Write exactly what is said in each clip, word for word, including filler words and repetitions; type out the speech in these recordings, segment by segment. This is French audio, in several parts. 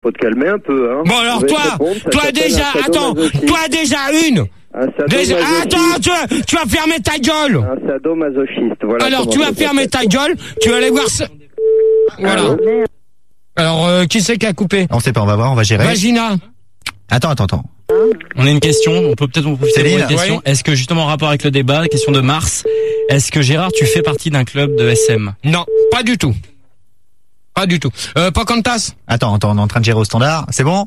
faut te calmer un peu, hein. Bon, alors toi, répondre, toi déjà, attends, toi déjà une. Déjà, attends, tu vas, tu vas fermer ta gueule. Un sadomasochiste, voilà. Alors, tu vas fermer ta gueule, tu vas aller voir ça. Voilà. Alors, euh, qui c'est qui a coupé? On sait pas, on va voir, on va gérer. Vagina. Attends, attends, attends. On a une question, on peut peut-être vous profiter de une question. Oui. Est-ce que justement en rapport avec le débat, la question de Mars, est-ce que Gérard, tu fais partie d'un club de S M? Non, pas du tout. Pas du tout. Euh, Pocahontas. Attends, attends, on est en train de gérer au standard. C'est bon?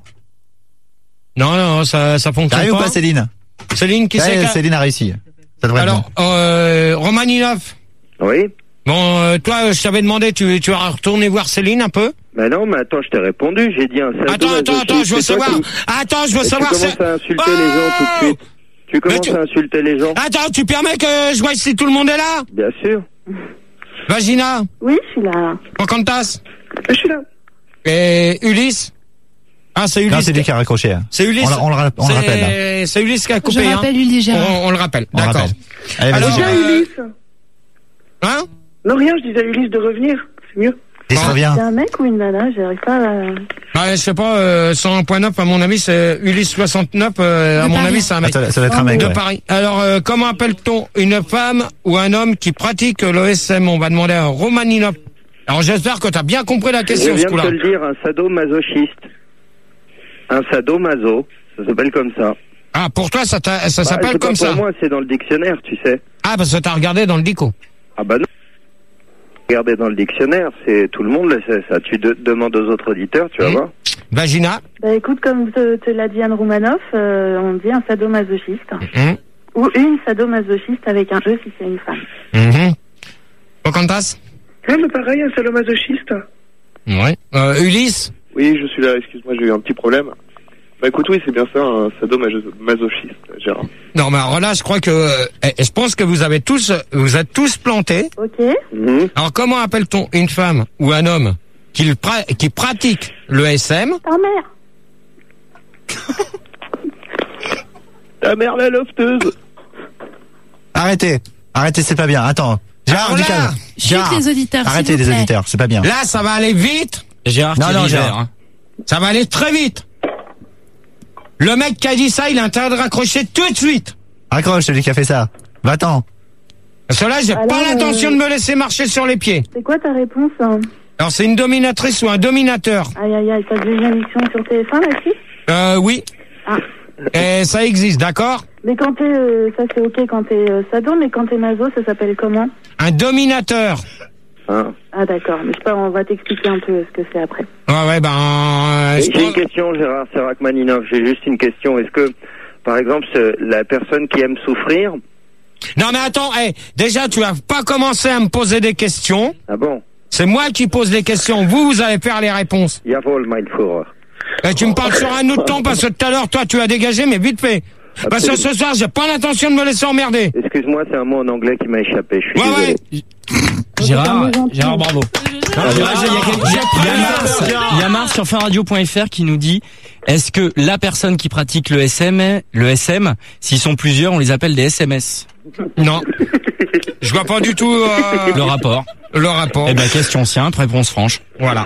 Non, non, ça, ça fonctionne T'arrives pas. ou pas, Céline? Céline, qui c'est? Ouais, Céline a réussi. Ça devrait Alors, être bon. euh, Romaninov. Oui. Bon, euh, toi, je t'avais demandé, tu, tu vas retourner voir Céline un peu? Mais non, mais attends, je t'ai répondu, j'ai dit un sadomasochiste. Attends, attends, attends, je veux savoir. Qui... Attends, je veux Et savoir. Tu commences à insulter oh les gens tout de suite. Tu commences tu... à insulter les gens. Attends, tu permets que je vois si tout le monde est là? Bien sûr. Vagina. Oui, je suis là. Pocahontas. Je suis là. Et Ulysse. Ah, c'est Ulysse. Non, c'est lui qui a raccroché. C'est Ulysse. On, on, le, on le rappelle. Là. C'est Ulysse qui a coupé. Je rappelle hein. Ulysse Gérard. On, on le rappelle. On D'accord. rappelle. Allez, Alors, vas-y, euh... Ulysse. Hein? Non, rien, je disais à Ulysse de revenir. C'est mieux. Il se revient. C'est un mec ou une nana? J'arrive pas à... Bah, je sais pas, euh, cent un point neuf, à mon avis, c'est Ulysse soixante-neuf, euh, à mon Paris. avis, c'est un mec. Ah, ça, ça va être un mec, de ouais. Paris. Alors, euh, comment appelle-t-on une femme ou un homme qui pratique l'O S M? On va demander à Romaninov. Alors, j'espère que t'as bien compris la question, Je viens ce de coup-là. te le dire, un sadomasochiste. Un sadomaso, ça s'appelle comme ça. Ah, pour toi, ça, t'a- ça Bah, s'appelle c'est pas comme pour ça? moi, c'est dans le dictionnaire, tu sais. Ah, parce que t'as regardé dans le dico. Ah bah non. Regardez dans le dictionnaire, c'est tout le monde le sait ça. Tu de- demandes aux autres auditeurs, tu vas Mmh. voir. Vagina. Bah écoute, comme te, te l'a dit Anne Roumanoff, euh, on dit un sadomasochiste. Mmh. Ou une sadomasochiste avec un E si c'est une femme. Mmh. Pocahontas. Ouais, mais pareil, un sadomasochiste. Ouais. Euh, Ulysse. Oui, je suis là, excuse-moi, j'ai eu un petit problème. Bah écoute, oui, c'est bien ça, un sadomasochiste, Gérard. Non, mais alors là, je crois que, euh, je pense que vous avez tous, vous êtes tous plantés. Ok. Mmh. Alors, comment appelle-t-on une femme ou un homme qui, le pra- qui pratique le S M? Ta mère. Ta mère la lofteuse. Arrêtez. Arrêtez, c'est pas bien. Attends. Gérard, Alors du là, calme. Chut Gérard, les auditeurs, arrêtez s'il vous les plaît. auditeurs, c'est pas bien. Là, ça va aller vite. Gérard Non, qui non, est Gérard. vert, hein. Ça va aller très vite. Le mec qui a dit ça, il a intérêt de raccrocher tout de suite. Raccroche, celui qui a fait ça. Va-t'en. Parce que là, j'ai Alors, pas l'intention euh, de me laisser marcher sur les pieds. C'est quoi ta réponse hein? Alors, c'est une dominatrice ou un dominateur? Aïe aïe aïe, t'as vu une émission sur T F un là-dessus? Euh, oui. Ah. Et ça existe, d'accord? Mais quand t'es, euh, ça c'est ok quand t'es euh, sado, mais quand t'es maso, ça s'appelle comment? Un dominateur. Hein. Ah d'accord, mais je sais pas, on va t'expliquer un peu ce que c'est après. Ouais, ouais, ben, euh, je J'ai prends- une question, Gérard, c'est Rachmaninov. J'ai juste une question. Est-ce que, par exemple, ce- la personne qui aime souffrir... Non, mais attends, hey, déjà, tu vas pas commencer à me poser des questions. Ah bon? C'est moi qui pose les questions. Vous, vous allez faire les réponses. Jawohl, mein Führer. Et tu me parles sur un autre temps parce que tout à l'heure, toi, tu as dégagé, mais vite fait. Parce que ce soir, j'ai pas l'intention de me laisser emmerder. Excuse-moi, c'est un mot en anglais qui m'a échappé. Je suis Ouais, désolé. ouais. Gérard, C'est un mot Gérard, bravo. Ah, Gérard, il y a quel- il y a- il y a Mars, il y a Mars sur finradio point f r qui nous dit, est-ce que la personne qui pratique le S M, le S M, s'ils sont plusieurs, on les appelle des S M S? Non. Je vois pas du tout euh, Le rapport. le rapport. Eh ben, question simple, réponse franche. Voilà.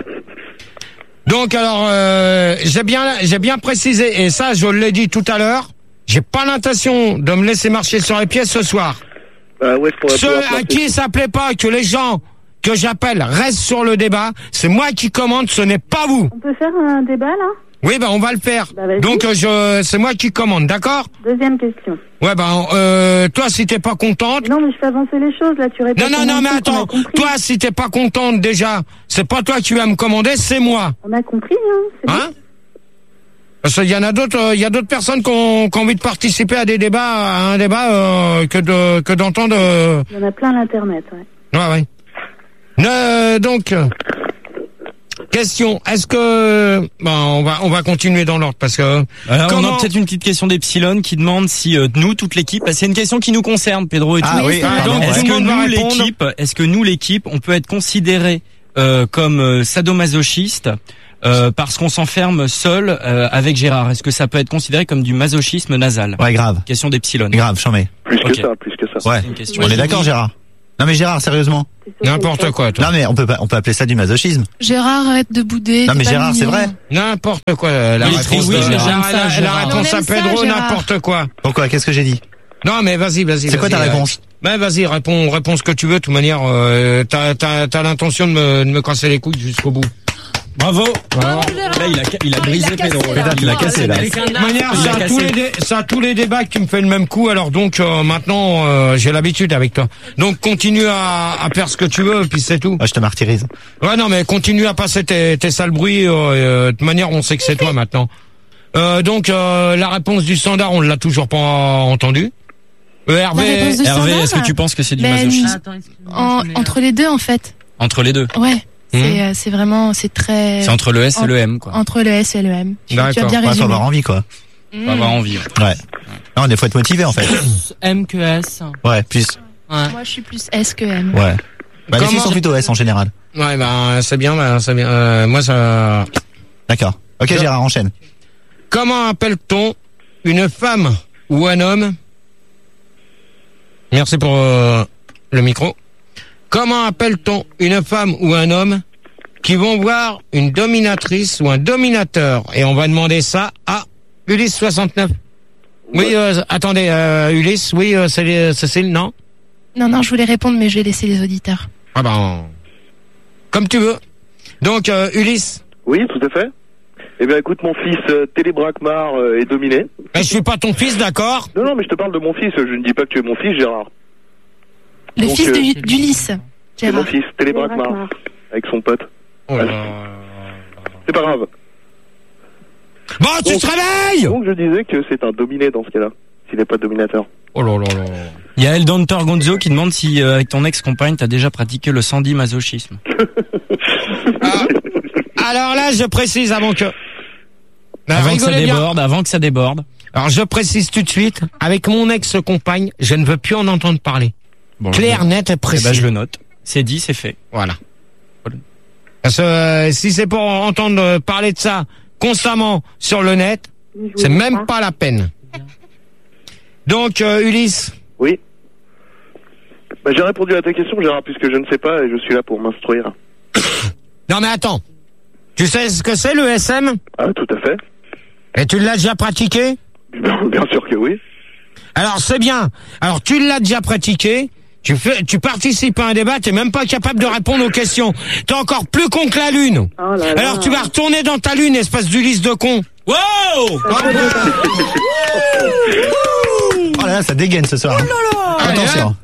Donc alors, euh, j'ai bien, j'ai bien précisé, et ça, je l'ai dit tout à l'heure, j'ai pas l'intention de me laisser marcher sur les pieds ce soir. Bah ouais, je pourrais Ceux pouvoir à passer- qui ça plaît pas que les gens que j'appelle restent sur le débat, c'est moi qui commande, ce n'est pas vous. On peut faire un débat là? Oui, ben on va le faire. Bah, vas-y. Donc euh, je, c'est moi qui commande, d'accord? Deuxième question. Ouais, ben euh, toi, si t'es pas contente. Non mais je fais avancer les choses là, tu répètes. Non, non, le non, même mais truc, on a attends. compris. Toi, si t'es pas contente déjà, c'est pas toi qui vas me commander, c'est moi. On a compris, hein, c'est Hein? Parce qu'il y en a d'autres, euh, il y a d'autres personnes qui ont, qui ont envie de participer à des débats, à un débat euh, que de que d'entendre. Euh... Il y en a plein à l'internet, ouais. Ouais, ouais. Euh, donc, euh, question. Est-ce que bon, on va on va continuer dans l'ordre parce que Alors, comment- on a peut-être une petite question d'Epsilon qui demande si euh, nous, toute l'équipe, bah, c'est une question qui nous concerne, Pedro et Ah tout. oui, ah, pardon. donc, Est-ce tout le que monde va nous, répondre. l'équipe, est-ce que nous, l'équipe, on peut être considéré euh, comme euh, sadomasochiste euh, parce qu'on s'enferme seul euh, avec Gérard? Est-ce que ça peut être considéré comme du masochisme nasal? Ouais, grave. Question d'Epsilon. Grave, j'en mets. Plus que Ok. ça, plus que ça. Ouais. C'est une question. On est d'accord, Gérard? Non mais Gérard, sérieusement. N'importe quoi, toi. Non mais on peut pas, on peut appeler ça du masochisme. Gérard, arrête de bouder. Non t'es mais pas Gérard, c'est mignon. vrai. N'importe quoi. La Oui, réponse, oui, de- Gérard. la, la- la Gérard. réponse On à aime ça, Pedro, Gérard. n'importe quoi. Pourquoi? Qu'est-ce que j'ai dit? Non, mais vas-y, vas-y. C'est quoi ta vas-y, réponse? euh, Ben vas-y, réponds, réponds ce que tu veux. De toute manière, euh, t'as, t'as, t'as l'intention de me, de me casser les couilles jusqu'au bout. Bravo. Bravo, Gérard. Là, il a, il a brisé il a Pedro. cassé, là. là. Il a cassé, là. De toute manière, Il c'est a à, cassé. tous les dé- c'est à tous les débats que tu me fais le même coup. Alors donc, euh, maintenant, euh, j'ai l'habitude avec toi. Donc continue à, à faire ce que tu veux, puis c'est tout. Ah, je te martyrise. Ouais, non, mais continue à passer tes, tes sales bruits. Euh, euh, de toute manière, on sait que c'est toi maintenant. Euh, donc, euh, la réponse du standard, on l'a toujours pas entendue. Euh, Hervé, La réponse de Hervé, standard, est-ce que tu penses que c'est du ben, masochisme en- entre les deux, en fait. entre les deux? Ouais. Hmm. C'est, euh, c'est vraiment, c'est très. C'est entre le S et le M, quoi. Entre le S et le M. Tu, tu as D'accord. bien Ouais, faut résumé. avoir envie quoi. Faut avoir envie. ouais. Ouais. Non, des fois être motivé en fait. M que S. Ouais, plus. Moi, je suis plus S que M. Ouais. Bah, les Comment- filles sont plutôt S en général. ouais, ben c'est bien, ben, c'est bien. Euh, moi, ça. D'accord. Ok, Je- Gérard, enchaîne. Comment appelle-t-on une femme ou un homme? Merci pour euh, le micro. Comment appelle-t-on une femme ou un homme qui vont voir une dominatrice ou un dominateur? Et on va demander ça à Ulysse soixante-neuf. Oui, euh, attendez, euh, Ulysse, oui, euh, c'est les- Cécile, non? Non, non, je voulais répondre, mais je vais laisser les auditeurs. Ah ben, comme tu veux. Donc, euh, Ulysse, Oui, tout à fait. Eh bien, écoute, mon fils euh, Télébrakmar euh, est dominé. je suis pas ton fils, d'accord? Non, non, mais je te parle de mon fils. Je ne dis pas que tu es mon fils, Gérard. Le Donc, fils euh, de- d'Ulysse. C'est mon Gérard. fils, Télébrakmar, avec son pote. Oh là. C'est pas grave. Bon, tu Donc- te réveilles! Donc, je disais que c'est un dominé dans ce cas-là, s'il n'est pas dominateur. Oh là là là. Il y a Eldon Torgonzo qui demande si, euh, avec ton ex-compagne, t'as déjà pratiqué le Sandy masochisme. Ah, alors là, je précise avant que... Ben, Avant que ça rigolez bien. déborde, avant que ça déborde. Alors je précise tout de suite, avec mon ex-compagne, je ne veux plus en entendre parler. Bon, Clair, net et Eh précis. ben, je le note. C'est dit, c'est fait. Voilà. Parce que euh, si c'est pour entendre euh, parler de ça constamment sur le net, c'est même pas la peine. Donc euh, Ulysse, Oui. Bah, j'ai répondu à ta question, Gérard, puisque je ne sais pas et je suis là pour m'instruire. non mais attends, tu sais ce que c'est le S M? Ah, tout à fait. Et tu l'as déjà pratiqué? Bien, bien sûr que oui. Alors c'est bien. Alors tu l'as déjà pratiqué. Tu fais, tu participes à un débat, t'es même pas capable de répondre aux questions. T'es encore plus con que la lune. Oh là là. Alors tu vas retourner dans ta lune, espèce d'Ulysse de con. Wow! Oh là là, ça dégaine ce soir. hein. Allez, Attention.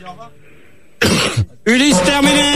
Ulysse terminé.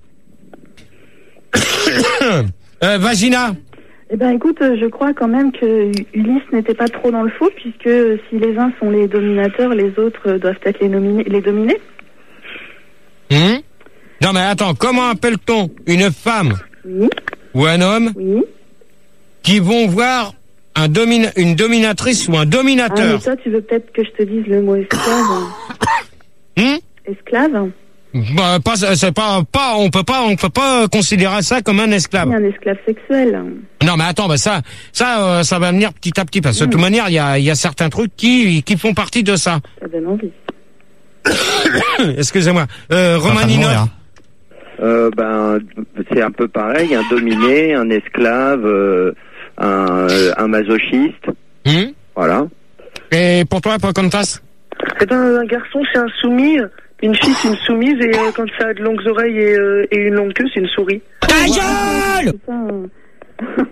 euh, Vagina. Eh ben écoute, euh, je crois quand même que Ulysse n'était pas trop dans le faux, puisque euh, si les uns sont les dominateurs, les autres euh, doivent être les, nominer- les dominés. Hmm non mais attends, comment appelle-t-on une femme Oui, ou un homme oui. qui vont voir un domina- une dominatrice ou un Ah, mais dominateur? toi, tu veux peut-être que je te dise le mot esclave. Hmm Esclave? bah, pas, c'est pas, pas, on peut pas, on peut pas considérer ça comme un esclave. Un esclave sexuel. Non mais attends, bah ça, ça, euh, ça va venir petit à petit parce que de toute manière, il y a, il y a certains trucs qui, qui font partie de ça. Ça donne envie. Excusez-moi, euh, Enfin, de Romanino. mourir. Euh, ben, c'est un peu pareil, un dominé, un esclave, euh, un, un masochiste, Hmm voilà. Et pour toi, pour Contas? Eh ben, un garçon, c'est un soumis. Une fille, c'est une soumise. Et euh, quand ça a de longues oreilles et, euh, et une longue queue, c'est une souris. Ta gueule! C'est ça, hein.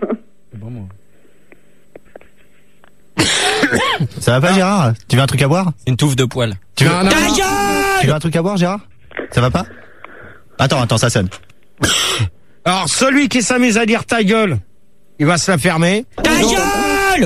Ça va pas, Gérard? Tu veux un truc à boire? Une touffe de poils. Tu veux, Non, non, Ta non. gueule tu veux un truc à boire, Gérard? Ça va pas? Attends, attends, ça sonne. Alors, celui qui s'amuse à dire ta gueule, il va se la fermer. Ta gueule!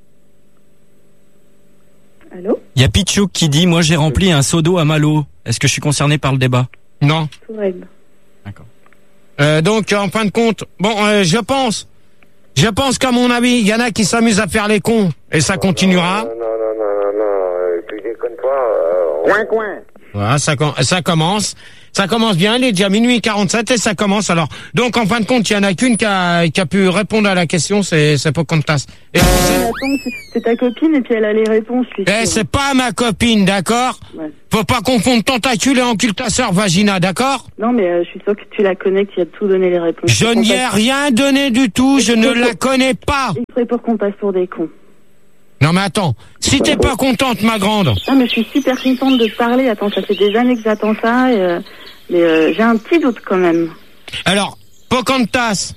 Allô? Il y a Pichouk qui dit, moi j'ai rempli un seau d'eau à Malo. Est-ce que je suis concerné par le débat? Non. Tout règle. D'accord. Euh, donc, en fin de compte, bon, euh, je pense, je pense qu'à mon avis, il y en a qui s'amusent à faire les cons, et ça continuera. Non, non, non, non, non, euh, tu déconnes pas. Euh, coin, coin. Voilà, ça, com- ça commence. Ça commence bien, il est déjà minuit quarante-sept et ça commence alors. Donc en fin de compte, il y en a qu'une qui a, qui a pu répondre à la question, c'est, c'est Pocahontas. Et Euh, attends, c'est- c'est ta copine et puis elle a les réponses, je suis eh, sûre. c'est pas ma copine, d'accord? Ouais. Faut pas confondre tentacule et encultasseur vagina, d'accord? Non, mais euh, je suis sûre que tu la connais, que tu as tout donné les réponses. Je Pour qu'on n'y ai passe- rien donné du tout, je ne la connais pas. Exprès pour qu'on passe pour des cons. Non mais attends, si t'es pas contente, ma grande, Ah, mais je suis super contente de te parler. Attends, ça fait des années que j'attends ça, et, euh, mais euh, j'ai un petit doute quand même. alors, Pocahontas.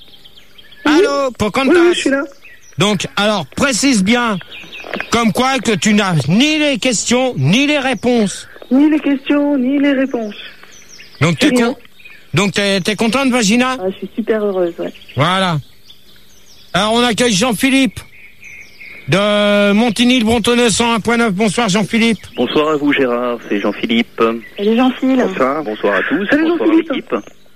Allô, Pocahontas. Oui, oui, je suis là. Donc, alors, précise bien, comme quoi que tu n'as ni les questions, ni les réponses. Ni les questions, ni les réponses. Donc, t'es Rien. con... Donc, t'es, t'es contente, Vagina? Ah, je suis super heureuse, ouais. Voilà. Alors, on accueille Jean-Philippe de Montigny-le-Bretonneux cent un point neuf. Bonsoir, Jean-Philippe. Bonsoir à vous Gérard, c'est Jean-Philippe. Salut Jean-Phil. Bonsoir. Bonsoir à tous, Salut, bonsoir à Jean-Philippe. l'équipe.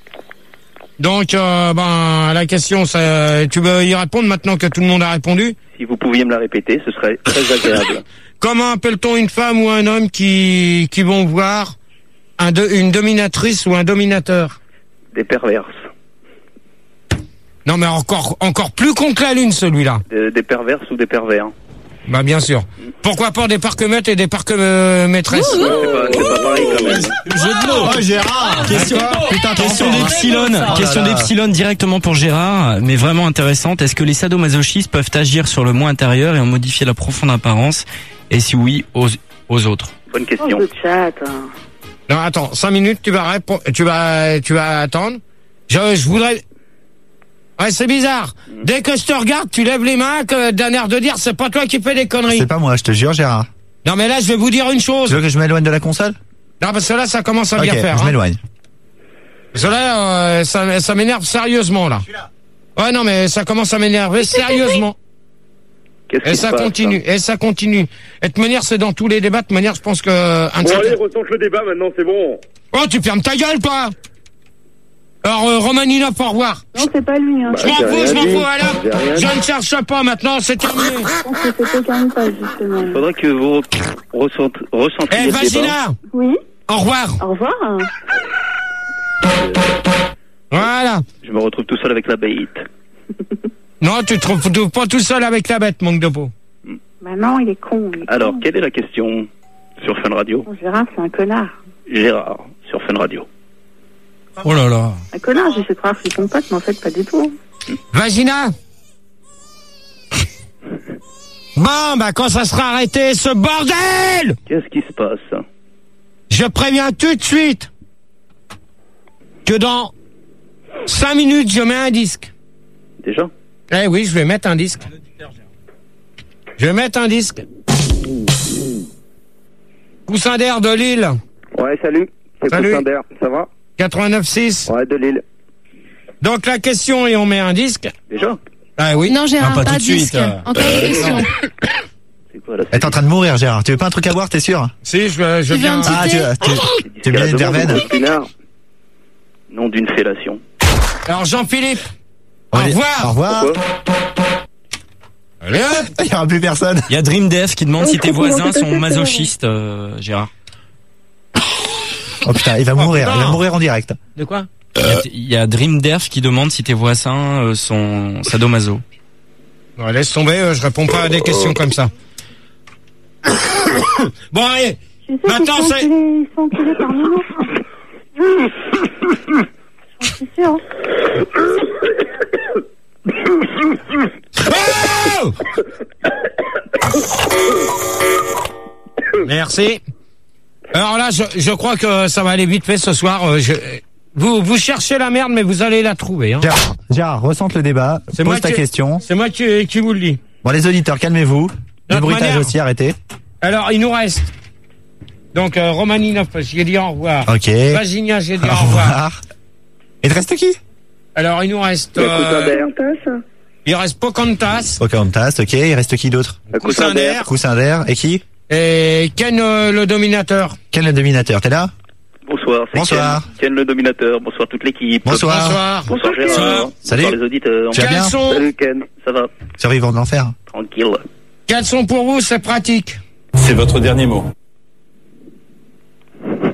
Donc, euh, ben, la question, ça, tu veux y répondre maintenant que tout le monde a répondu? Si vous pouviez me la répéter, ce serait très agréable. Comment appelle-t-on une femme ou un homme qui, qui vont voir un de- une dominatrice ou un dominateur? Des perverses. Non, mais encore, encore plus con que la lune, celui-là. Des, des perverses ou des pervers. Bah, bien sûr. Pourquoi pas des parcs-maîtres et des parcs-maîtresses? C'est pas, c'est pas pareil quand même. Jeu de mots. Oh, Gérard. Question, Putain, question t'entends, hein. d'Epsilon, Oh question là là. d'Epsilon directement pour Gérard, mais vraiment intéressante. Est-ce que les sadomasochistes peuvent agir sur le moi intérieur et en modifier la profonde apparence? Et si oui, aux, aux autres? Bonne Oh, question. le chat. hein. Non, attends, cinq minutes, tu vas répondre, tu vas, tu vas attendre. Je, je voudrais... Ouais, c'est bizarre. Dès que je te regarde, tu lèves les mains, que d'un air de dire, c'est pas toi qui fais des conneries. C'est pas moi, je te jure, Gérard. Non, mais là, je vais vous dire une Tu chose. veux que je m'éloigne de la console? Non, parce que là, ça commence à Ok, bien faire. je hein. m'éloigne. Parce que là, euh, ça, ça m'énerve sérieusement, là. Ouais, non, mais ça commence à m'énerver sérieusement. Qu'est-ce Et qui se ça passe, continue, et ça continue. Et de toute manière, c'est dans tous les débats. De toute manière, je pense que... Un de Bon, ces- allez, recentre le débat maintenant, c'est bon. Oh, tu fermes ta gueule, toi. Alors, euh, Romanina, au revoir. Non, c'est pas lui. Hein. Je m'en j'ai fous, rien je m'en dit. fous, alors. J'ai rien Je ne cherche pas, maintenant, c'est terminé. Je pense que c'est Pocahontas, justement. Il faudrait que vous recent- recentriez Eh, le débat. Vagina, Oui, au revoir. au revoir. Voilà. Je me retrouve tout seul avec la bête. Non, tu te retrouves pas tout seul avec la bête, manque de peau. Bah non, il est con. Il est Alors, con. quelle est la question sur Fun Radio? Oh, Gérard, c'est un connard. Gérard, sur Fun Radio. Oh là là. Un connard, j'essaie de croire que c'est ton pote, mais en fait, pas du tout. Vagina. Bon, bah, quand ça sera arrêté, ce bordel, Qu'est-ce qui se passe? je préviens tout de suite que dans cinq minutes, je mets un disque. Déjà? Eh oui, je vais mettre un disque. Je vais mettre un disque. Poussin d'air de Lille, Ouais, salut. C'est Salut. Poussin d'air. Ça va? quatre-vingt-neuf six. Ouais, de Lille. Donc la question, et on met un disque. Déjà? Ah oui. Non, Gérard, Ah, pas pas, tout de suite, disque. euh. Encore une question. C'est quoi là? Elle est en train de mourir, Gérard. Tu veux pas un truc à boire, t'es sûr? Si, je, je Tu veux viens. un petit- Ah, tu, tu, tu es bien une verveine? Nom d'une fellation. Alors Jean-Philippe, au Allez, revoir. Au revoir. Pourquoi? Allez, hop. Il y aura plus personne. Il y a DreamDev qui demande Oh, si tes trop voisins cool, sont peut-être, masochistes, euh, Gérard. Oh putain, il va mourir. putain. Il va mourir en direct. De quoi? Il y a- Il y a DreamDev qui demande si tes voisins euh, sont sadomaso. Bon, laisse tomber, euh, je réponds pas à des questions comme ça. Bon, allez. Je sais qu'ils Maintenant, sont c'est- enculés, ils sont enculés par nous. Je suis sûre. Oh Merci. Alors là, je, je crois que ça va aller vite fait ce soir. euh, Je, vous, vous cherchez la merde, mais vous allez la trouver. Hein. Gérard, Gérard, ressente le débat. C'est moi Pose ta qui- question. C'est moi qui, qui vous le dis. Bon, les auditeurs, calmez-vous. Du Notre bruitage manière. aussi, arrêtez. Alors, il nous reste. Donc, euh, Romaninov, j'ai dit au revoir. Ok. Vaginia, j'ai dit Au au revoir. revoir. Il te reste qui? Alors, il nous reste. Le Poussin Euh, d'air. Pocahontas. il reste Pocahontas, Pocahontas, ok. Il reste qui d'autre? Le Poussin d'air Coussin d'air. Et qui? et Ken euh, le dominateur. Quel est le dominateur? T'es là? Bonsoir, c'est Bonsoir. Ken. Ken le dominateur. Bonsoir toute l'équipe. Bonsoir. Bonsoir. Bonsoir Gérard. Bonsoir. Salut. Bonsoir les auditeurs. Tu vas Quels bien sont, Salut Ken. Ça va? Survivant de l'enfer. Tranquille. quels sont pour vous ces pratiques? C'est votre dernier mot.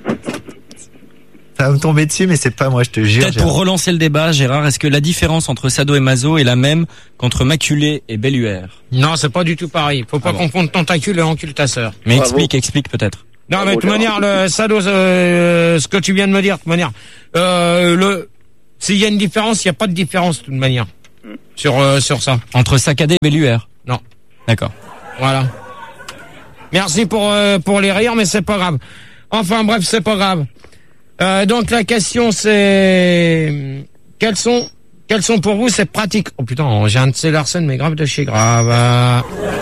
Ça va me tomber dessus, mais c'est pas moi, je te jure. Peut-être pour relancer le débat, Gérard, est-ce que la différence entre Sado et Maso est la même qu'entre maculé et belluaire? Non, c'est pas du tout pareil. Faut pas Ah bon. confondre tentacule et occultateur. Mais Bravo. explique, explique peut-être. Non, Ah mais de bon, toute manière, le sado, euh, ce que tu viens de me dire, de toute manière, euh, le, s'il y a une différence, il n'y a pas de différence, de toute manière. Mm. Sur, euh, sur ça. Entre saccadé et belluaire? Non. D'accord. Voilà. Merci pour, euh, pour les rires, mais c'est pas grave. Enfin, bref, c'est pas grave. Euh, donc, la question, c'est, quels sont, quels sont pour vous ces pratiques? Oh putain, j'ai un de ces Larsen, mais grave de chez grave. Euh,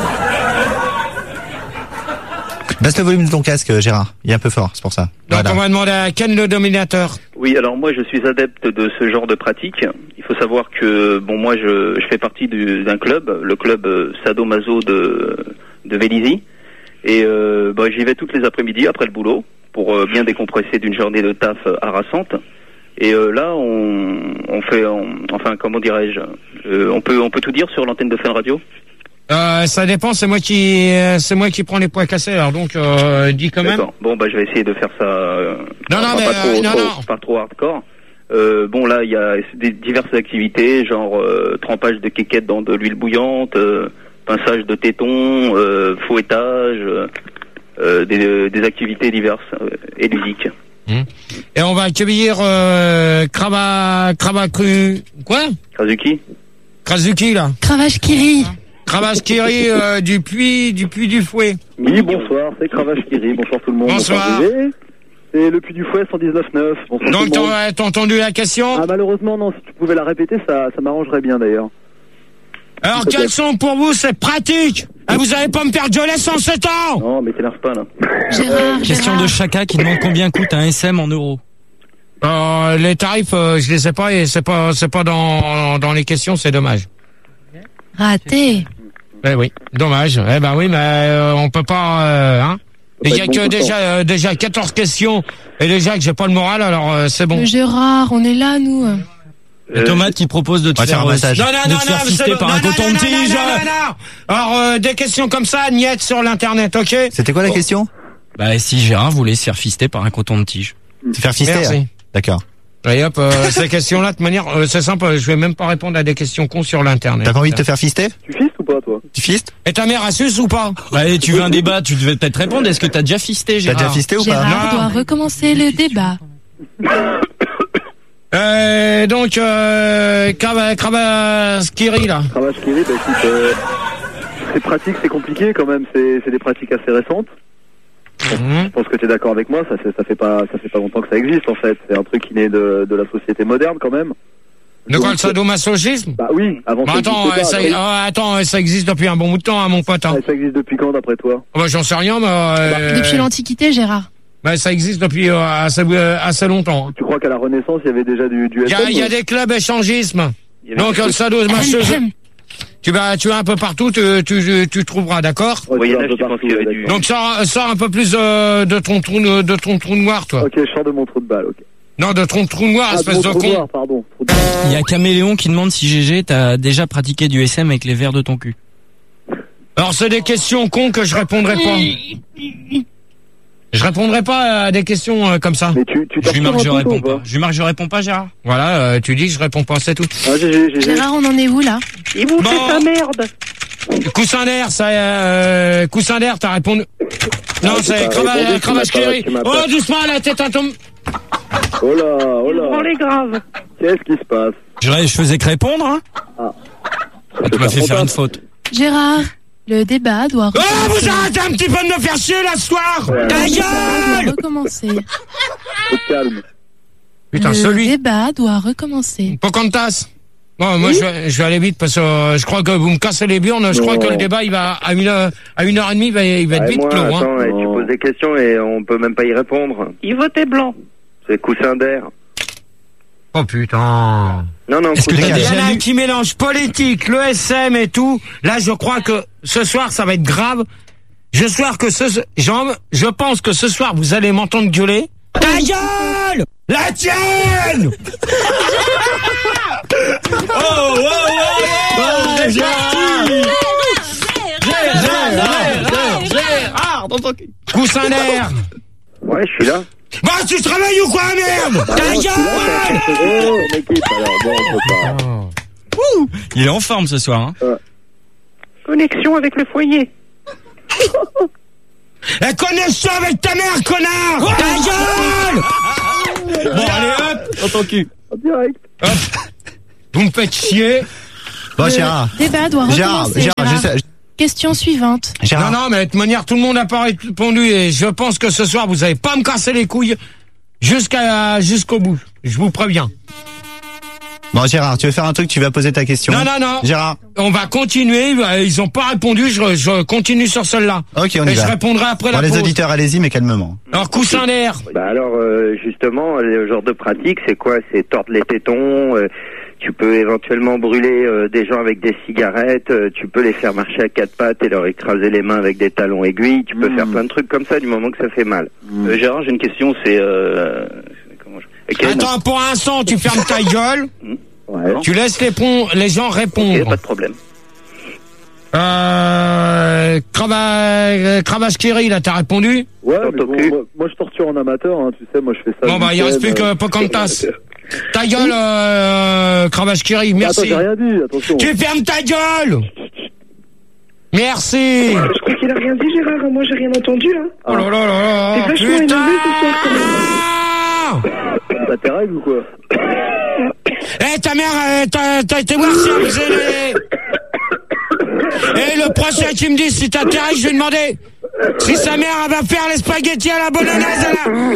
Baisse le volume de ton casque, Gérard. Il est un peu fort, c'est pour ça. Donc, Voilà. on va demander à Ken le dominateur. Oui, alors moi je suis adepte de ce genre de pratique. Il faut savoir que bon moi je, je fais partie du- d'un club, le club euh, Sadomaso de de Vélizy, et euh, bah, j'y vais toutes les après-midi après le boulot pour euh, bien décompresser d'une journée de taf euh, harassante. Et euh, là on on fait on- enfin comment dirais-je, euh, on peut on peut tout dire sur l'antenne de Fun Radio. Euh, ça dépend, c'est moi qui, euh, c'est moi qui prends les poids cassés, alors donc, euh, dis quand même. D'accord. Bon bah je vais essayer de faire ça. Euh, Non, non, pas, mais, pas trop, euh, non, trop- non. pas trop hardcore. Euh, bon là il y a des diverses activités genre euh, trempage de quéquettes dans de l'huile bouillante, euh, pinçage de tétons, euh, fouettage, euh, euh, des, des activités diverses euh, et ludiques. Et on va accueillir, euh, Krava, Krava Cru, quoi? Kazuki. Krasuki, là. Cravache Kiri. Kravache Kiri, euh, du puits, du puits du fouet. Oui, bonsoir, c'est Cravache Kiri, bonsoir tout le monde. Bonsoir. G G. C'est le Puy du Fouet cent dix-neuf neuf. Bonsoir Donc, tout le monde. t'as t'as entendu la question? Ah, malheureusement, non, si tu pouvais la répéter, ça, ça m'arrangerait bien d'ailleurs. Alors, peut-être. quelles sont pour vous ces pratiques? Ah, vous allez pas me faire gueuler sans sept ans! Non, mais t'énerve pas là. Gérard, Question Gérard. de Chaka qui demande combien coûte un S M en euros. Euh, les tarifs, euh, je les sais pas et c'est pas, c'est pas dans, dans les questions, c'est dommage. Raté. Eh oui, dommage. Eh ben oui, mais euh, on peut pas, euh, hein. Il y a être bon que tout le déjà, euh, déjà quatorze questions et déjà que j'ai pas le moral, alors euh, c'est bon. Mais Gérard, on est là, nous. Et Tomate qui propose de te On va faire, faire un massage. euh, Non, non, de non, te faire non, fister c'est- par non, un non, non, coton-tige. non, non, non, non. Alors, euh, des questions comme ça, niette sur l'internet, ok? C'était quoi la question? Bah, si Gérard voulait se faire fister par un coton-tige. Se faire fister? Merci. hein D'accord. Et hop, euh, ces questions-là, de toute manière, euh, c'est simple, je vais même pas répondre à des questions cons sur l'internet. T'as pas envie de te faire fister? Tu fistes ou pas, toi? Tu fistes? Et ta mère a su ou pas? Bah, et tu veux un débat, tu devais peut-être répondre. Est-ce que t'as déjà fisté, T'as Gérard? déjà fisté ou pas? Gérard Non. doit recommencer le débat. Euh, donc, euh, Krava, Krava Skiri, là. Cravache Kiri, bah écoute, euh, c'est pratique, c'est compliqué quand même, c'est c'est des pratiques assez récentes. Mhm. Je pense que tu es d'accord avec moi, ça fait, ça fait pas ça fait pas longtemps que ça existe en fait. C'est un truc qui naît de, de la société moderne quand même. De quoi, le Donc, sadomasochisme? Bah oui, avant Bah, ça attends, existait euh, pas, ça, après- euh, attends, euh, ça existe depuis un bon bout de temps, hein, mon pote. Hein. Ah, ça existe depuis quand d'après toi? Oh, bah, j'en sais rien, mais euh, Depuis l'Antiquité, Gérard. bah, ça existe depuis euh, assez, euh, assez longtemps. hein. Tu crois qu'à la Renaissance il y avait déjà du, du Il y S M? a, il y a des clubs échangisme. Il y avait Donc, des le sadomasochisme, tu vas, tu vas un peu partout, tu, tu, tu trouveras, d'accord? Ouais, Moyen tu vas un Âge, peu tu penses partout, qu'il y avait ouais, du- d'accord. Donc, sors, sors un peu plus euh, de ton trou, de ton trou noir, toi. Ok, je sors de mon trou de balle, ok. Non, de ton trou noir, Ah, de espèce mon de trou con. noir, pardon. Trou de balle. Il y a Caméléon qui demande si G G t'as déjà pratiqué du S M avec les verres de ton cul. Alors, c'est des questions cons que je répondrai pas. Je répondrai pas à des questions euh, comme ça. Mais tu, tu Je lui marque, je tortures un réponds couteau, ou pas. Je lui marque, je réponds pas, Gérard. Voilà, euh, tu dis que je réponds pas, c'est tout. Ah, G G, G G. Gérard, on en est où, là? Il vous Bon. fait sa merde. Coussin d'air, ça, euh, coussin d'air, t'as répondu. Non, Ah, c'est t'as crava- répondu, tu cravache m'as pas- Kiri. tu m'as Oh, pas- doucement, la tête à tombe. Oh là, oh Il prend là. les graves. Qu'est-ce qui se passe? Je, je faisais que répondre, hein. Ah. Ah, tu m'as fait faire une faute. Gérard, le débat doit Oh, recommencer. vous arrêtez un petit peu de me faire chier, là, ce soir. Ouais. Ta doit gueule. recommencer. Faut te calme. Putain, le celui. débat doit recommencer. Pocahontas. Bon, moi, je vais, je vais aller vite parce que euh, je crois que vous me cassez les burnes. Je crois Non. que le débat, il va à une heure, à une heure et demie, il va, il va être Ah, et vite moi, clos, hein. attends, et tu Non. poses des questions et on peut même pas y répondre. Il votait blanc. C'est coussin d'air. Oh, putain. Non, non, Est-ce que coussin t'as Il y d'air. en déjà a lu qui mélange politique, le S M et tout. Là, je crois que ce soir, ça va être grave. Je soir que ce, Jean, je pense que ce soir, vous allez m'entendre gueuler. Ta gueule! La tienne! Oh, oh, oh, oh, Ouais, Gérard. Gérard, Gérard, Gérard, dans ton cul. Coussin d'air. Ouais, je suis là. Bah, tu travailles ou quoi, merde? Bah, Ta non, gueule! c'est là, c'est en équipe, alors bon, on peut pas. Ouh, il est en forme ce soir. Hein. Euh, Connexion avec le foyer. Eh, connexion avec ta mère, connard! Ta gueule! Bon, allez hop, dans ton cul. en direct. Hop. Vous me faites chier. Bon, Le Gérard. débat doit Gérard, recommencer. Gérard, Gérard. je sais- Question suivante. Gérard. Non, non, mais de toute manière, tout le monde n'a pas répondu et je pense que ce soir, vous allez pas me casser les couilles jusqu'à, jusqu'au bout. Je vous préviens. Bon, Gérard, tu veux faire un truc, tu vas poser ta question. Non, non, non. Gérard. On va continuer. Ils ont pas répondu. Je, je continue sur celle-là. Ok, on y Et je va. répondrai après Bon, la les pause. auditeurs, allez-y, mais calmement. Alors, coussin d'air. Bah alors euh, justement le genre de pratique c'est quoi? C'est tordre les tétons, euh, tu peux éventuellement brûler euh, des gens avec des cigarettes, euh, tu peux les faire marcher à quatre pattes et leur écraser les mains avec des talons aiguilles, tu peux Mmh. faire plein de trucs comme ça du moment que ça fait mal. Euh, Gérard, j'ai une question, c'est... Euh... Comment je... Ken. Attends, pour un instant, tu fermes ta gueule. Ouais. Tu laisses les, pon- les gens Ok, répondre. pas de problème. Euh, Krava- Kravaskiri, là, t'as répondu? Ouais, Dans mais ton bon, cul. moi, moi, je torture en amateur, hein, tu sais, moi je fais ça. Bon, le bah, il reste plus week-end, que euh, Pocantas. Ta gueule, euh, Kravaskiri, Attends, merci. j'ai rien dit, attention. Tu fermes ta gueule! Merci! Je crois qu'il a rien dit, Gérard. Moi, j'ai rien entendu. Hein. Oh là là là là! T'es vachement Putain! énervé ce soir, quand même. T'as tes règles ou quoi? Eh, ta mère, euh, t'as, t'as été voir si elle faisait les... Eh, le prochain qui me dit si t'as tes règles, je vais demander si sa mère, elle va faire les spaghettis à la bolognaise, là.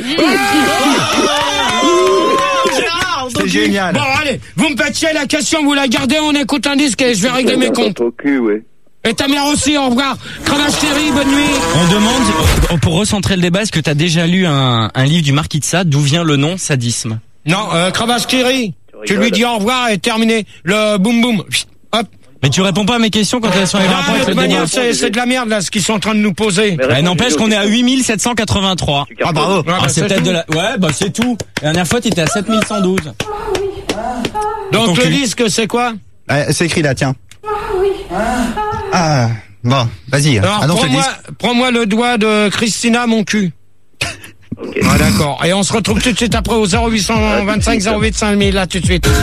C'est génial. Bon, allez, vous me faites chier, la question, vous la gardez, on écoute un disque et je vais régler mes comptes. Au cul, ouais. Et ta mère aussi, au revoir. Kravaskiri, bonne nuit. On demande, euh, pour recentrer le débat, est-ce que t'as déjà lu un, un livre du Marquis de Sade? D'où vient le nom sadisme? Non, euh, Kravaskiri, tu rigoles. lui dis au revoir et terminé. Le boum boum. Chut, hop. Mais tu réponds pas à mes questions quand elles sont les Ah, rapports de avec toute le débat. manière, c'est, c'est de la merde, là, ce qu'ils sont en train de nous poser. Mais Eh, réponds, n'empêche Julio, qu'on est à question. huit mille sept cent quatre-vingt-trois. Tu Ah, cartonnes. bravo. Ouais, bah, Ah, c'est c'est peut-être tout. de la... Ouais, bah c'est tout. La dernière fois, t'étais à sept mille cent douze. Donc, Ton le cul. disque, c'est quoi? Ouais, c'est écrit là, tiens. Ah, bon, vas-y, Alors, annonce le prends-moi, disque. prends-moi le doigt de Christina, mon cul. Ok. Ah, d'accord. Et on se retrouve tout de suite après au zéro huit cent vingt-cinq zéro huit cinq mille, là, tout de suite.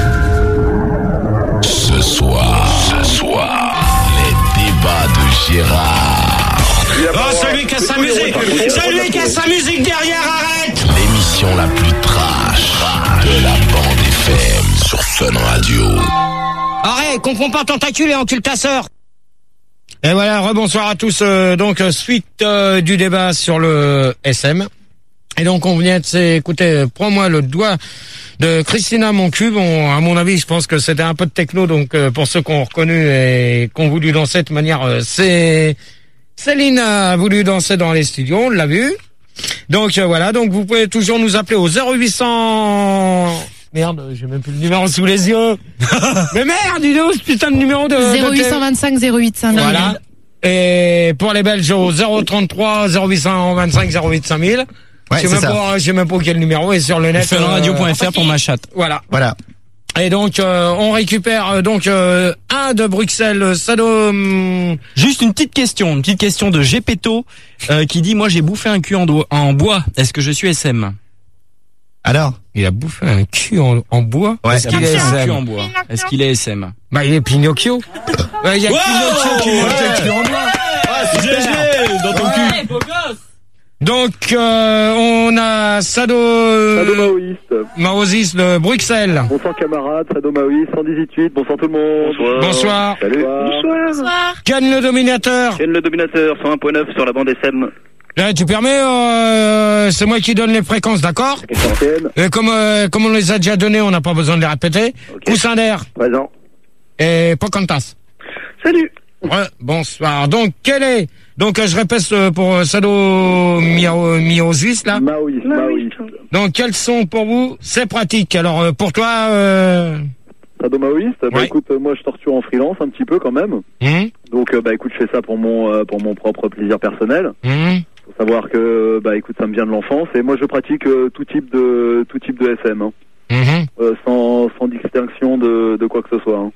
Ce soir, ce soir, les débats de Gérard. Oh, celui qui a sa musique! Celui qui a sa musique derrière, arrête! L'émission la plus trash de la bande F M sur Fun Radio. Arrête, confonds pas tentacule et encule ta sœur! Et voilà, rebonsoir à tous. euh, donc, euh, suite euh, du débat sur le S M. Et donc, on vient de s'écouter, euh, prends-moi le doigt de Christina mon cul. Bon, à mon avis, je pense que c'était un peu de techno, donc euh, pour ceux qui ont reconnu et qui ont voulu danser de manière... euh, c'est... Céline a voulu danser dans les studios, on l'a vu. Donc euh, voilà, donc vous pouvez toujours nous appeler au zéro huit cents... Merde, j'ai même plus le numéro sous les yeux. Mais merde, dis donc, ce putain de numéro de... zéro de- huit cent vingt-cinq zéro huit cinq mille. Voilà. Et pour les Belges au zéro trente-trois zéro huit cent vingt-cinq zéro huit cinq mille. Ouais, je sais c'est même ça. pas, je sais même pas quel numéro est sur le net. fun radio point f r pour ma chatte. Voilà. Voilà. Et donc euh, on récupère euh, donc euh, un de Bruxelles, Sado. hum, Juste une petite question, une petite question de Gepetto euh, qui dit moi j'ai bouffé un cul en, do- en bois. Est-ce que je suis S M? Alors? Il a bouffé un cul en, en bois. Ouais. Est-ce qu'il est Bouffé S un cul M? en bois. Est-ce qu'il est S M? Bah il est Pinocchio. Ouais, il y a Wow Pinocchio qui mange le cul en bois. G G dans ton cul. Donc euh, on a Sado Sado Maoïste. Maosis de Bruxelles. Bonsoir camarades, Sado Maoïste, cent dix-huit, bonsoir tout le monde. Bonsoir. Bonsoir. Salut. Bonsoir. Bonsoir. Ken le dominateur. Ken le dominateur, cent un point neuf sur la bande S M. Là, tu permets, euh, c'est moi qui donne les fréquences, d'accord? Ancienne, Et comme, euh, comme on les a déjà données, on n'a pas besoin de les répéter. Ok. Coussin d'air présent. et Pocantas. Salut. Ouais, bonsoir. Donc, quel est... Donc, euh, je répète euh, pour euh, Sado Mio, Miosis, là. Maoïste, Maoïste. Donc, quelles sont pour vous ces pratiques? Alors, euh, pour toi... Euh... Sado Maoïste, bah Ouais. écoute, euh, moi je torture en freelance un petit peu quand même. hum, Donc euh, bah écoute, je fais ça pour mon euh, pour mon propre plaisir personnel. hum, Faut savoir que bah écoute, ça me vient de l'enfance et moi je pratique euh, tout type de tout type de S M, hein. hum. Euh, sans sans distinction de de quoi que ce soit. Hein.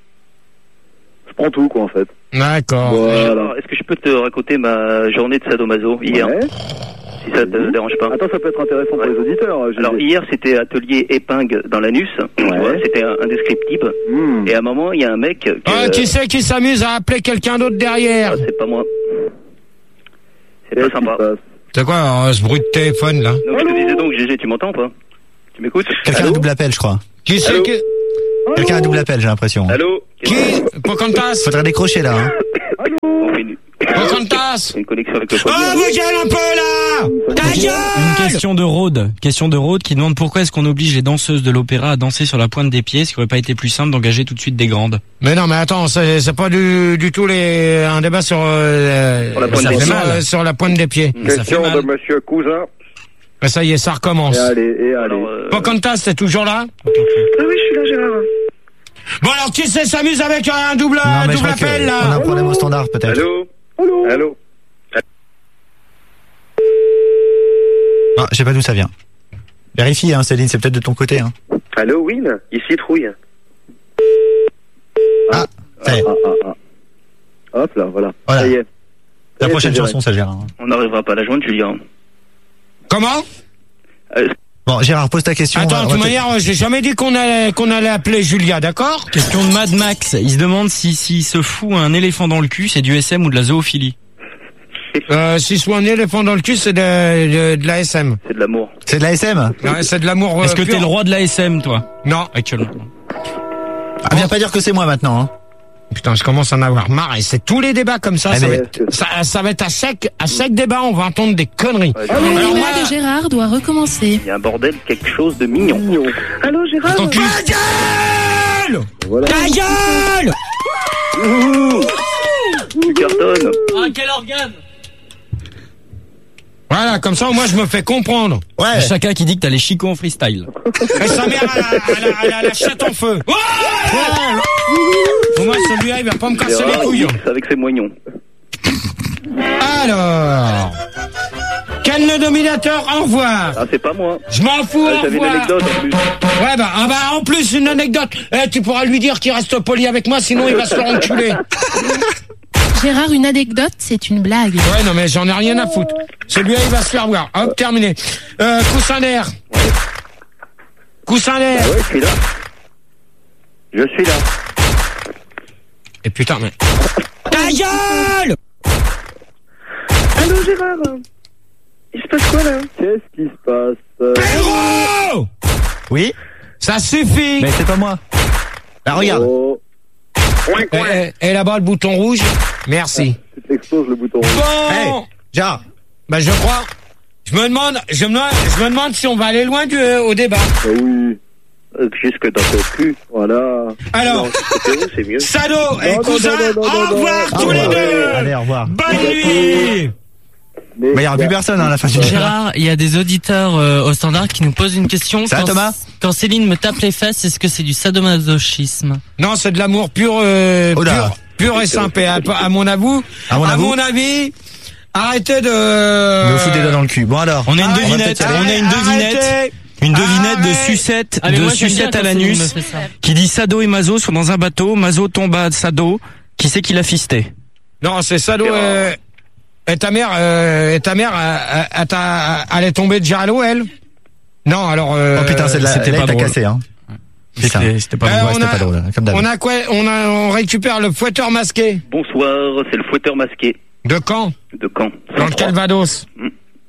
Je prends tout quoi en fait. D'accord. Voilà. Alors, est-ce que je peux te raconter ma journée de sadomaso hier? Ouais. si ça te dérange pas. Attends, ça peut être intéressant pour les auditeurs. G G. Alors hier c'était atelier épingle dans l'anus, tu vois, c'était un- indescriptible. Mmh. Et à un moment il y a un mec. Que, Ah, qui c'est qui s'amuse à appeler quelqu'un d'autre derrière? Ah, c'est pas moi. C'est Qu'est-ce pas qui se sympa. passe? C'est quoi euh, ce bruit de téléphone là? Donc je te disais donc G G, tu m'entends ou pas? Tu m'écoutes? Quelqu'un a Allô double appel, je crois. Qui c'est Allô qui... Quelqu'un a double appel, j'ai l'impression. Allô? Qui Pocahontas? Faudrait décrocher là. Hein. On fait une, Pocahontas? une connexion avec le Oh, premier. vous gueule un peu là! Ta Une gueule! question de Rhodes, question de Rhodes qui demande pourquoi est-ce qu'on oblige les danseuses de l'opéra à danser sur la pointe des pieds, ce qui aurait pas été plus simple d'engager tout de suite des grandes. Mais non, mais attends, c'est c'est pas du, du tout les, un débat sur, euh, Sur la pointe ça des fait pieds. mal, sur la pointe des pieds. Ça fait Question mal. de Monsieur Cousin. Mais ça y est, ça recommence. Et allez, et allez. Alors, euh, Pocahontas, t'es toujours là? Ah oui, je suis là, Gérard. Bon alors, qui c'est s'amuse avec un double, Non, un mais je double crois appel que on a là? un problème au standard peut-être. Allô? Allô? Allô? Ah, je sais pas d'où ça vient. Vérifie, hein, Céline, c'est peut-être de ton côté. Hein. Allô, Win? Ici Trouille. Ah, ça y est. Ah, ah, ah. Hop là, voilà. Voilà. Ça y est. La Ça y est, prochaine c'est chanson, ça Gérard. on n'arrivera pas à la joindre, Julien. Comment? Euh, Bon, Gérard, pose ta question. Attends, on de va- toute on va manière, j'ai jamais dit qu'on allait, qu'on allait appeler Julia, d'accord? Question de Mad Max, il se demande si s'il se fout un éléphant dans le cul, c'est du S M ou de la zoophilie. Euh, si soit un éléphant dans le cul, c'est de, de, de la S M. c'est de l'amour. C'est de la S M? Ouais, c'est de l'amour. euh, Est-ce que pur. t'es le roi de la S M, toi, Non. actuellement? Ah, viens pas dire que c'est moi maintenant. Hein. Putain, je commence à en avoir marre. Et c'est tous les débats comme ça. Ah, Ça, mais- va être, ça, ça va être à chaque, à chaque débat, on va entendre des conneries. Ouais, Le Alors débat moi, de Gérard doit recommencer. il y a un bordel, quelque chose de mignon. Allô, Gérard? ton cul. Ta gueule! Voilà. Ta gueule! Tu cartonnes. Ah, quel organe! Voilà, comme ça, moi, je me fais comprendre. Ouais. Chacun qui dit que t'as les chicots en freestyle. Et sa mère, elle a, elle a- elle a la chatte en feu. Ouais. Au moins, celui-là, il va pas me casser les Gérard, il couilles. mixe avec ses moignons. Alors, quel le dominateur, au revoir. Ah, c'est pas moi. Je m'en fous, Ah, au J'avais une revoir. anecdote en plus. Ouais, bah, ah bah, en plus, une anecdote. Eh, tu pourras lui dire qu'il reste poli avec moi, sinon il va se faire enculer. Gérard, une anecdote, c'est une blague. Ouais, non, mais j'en ai rien à foutre. Celui-là, il va se faire voir. Hop, terminé. Euh, coussin d'air. Coussin d'air. Ah ouais, je suis là. Je suis là. Et putain, mais... Ta gueule! Allô, Gérard? Il se passe quoi, là? Qu'est-ce qui se passe? euh, Pedro! Oui? Ça suffit! Mais c'est pas moi. Là, regarde. Oh, Et, et- et là-bas, le bouton rouge. Merci. tu t'exploses le bouton rouge. Bon! Hey, Gérard. Bah, je crois... Je me demande, je me, je me demande si on va aller loin du, euh, au débat. Ah oui. Euh, Jusque dans ton cul. Voilà. Alors, Non, c'était où, c'est mieux. Sado et Non, non, cousin, non, non, non, au non, revoir non. tous Ah, les ouais. deux! Allez, au revoir. Bonne nuit! Mais Mais il y aura plus personne hein, à la fin du débat. Gérard, il y a des auditeurs euh, au standard qui nous posent une question. Ça va, Quand- Thomas Quand Céline me tape les fesses, est-ce que c'est du sadomasochisme? Non, c'est de l'amour pur, euh, Oh là. pur, pur et simple. Et à, à mon avou, À mon avou. avis, arrêtez de... Me fout des doigts dans le cul. Bon alors. On a une Arrête- devinette, arrête- on a une devinette. arrêtez. Une devinette de Arrête. sucette, Ah, mais de moi, j'aime sucette bien à quand Céline l'anus, me fait ça. qui dit Sado et Mazo sont dans un bateau, Mazo tombe à Sado, qui c'est qui l'a fisté? Non, c'est Sado. Euh, et ta mère, euh, et ta mère, euh, euh, elle t'a- elle est tombée de Géralo, elle? Non, alors. Euh, Oh putain, c'est de la. c'était Là, pas il t'a drôle. cassé, hein. Putain. C'était c'était pas Euh, bon. Ouais, on c'était a- pas drôle, comme d'hab. On a quoi? On a, on récupère le fouetteur masqué. Bonsoir, c'est le fouetteur masqué De quand? de Caen. Dans le Calvados. Mm.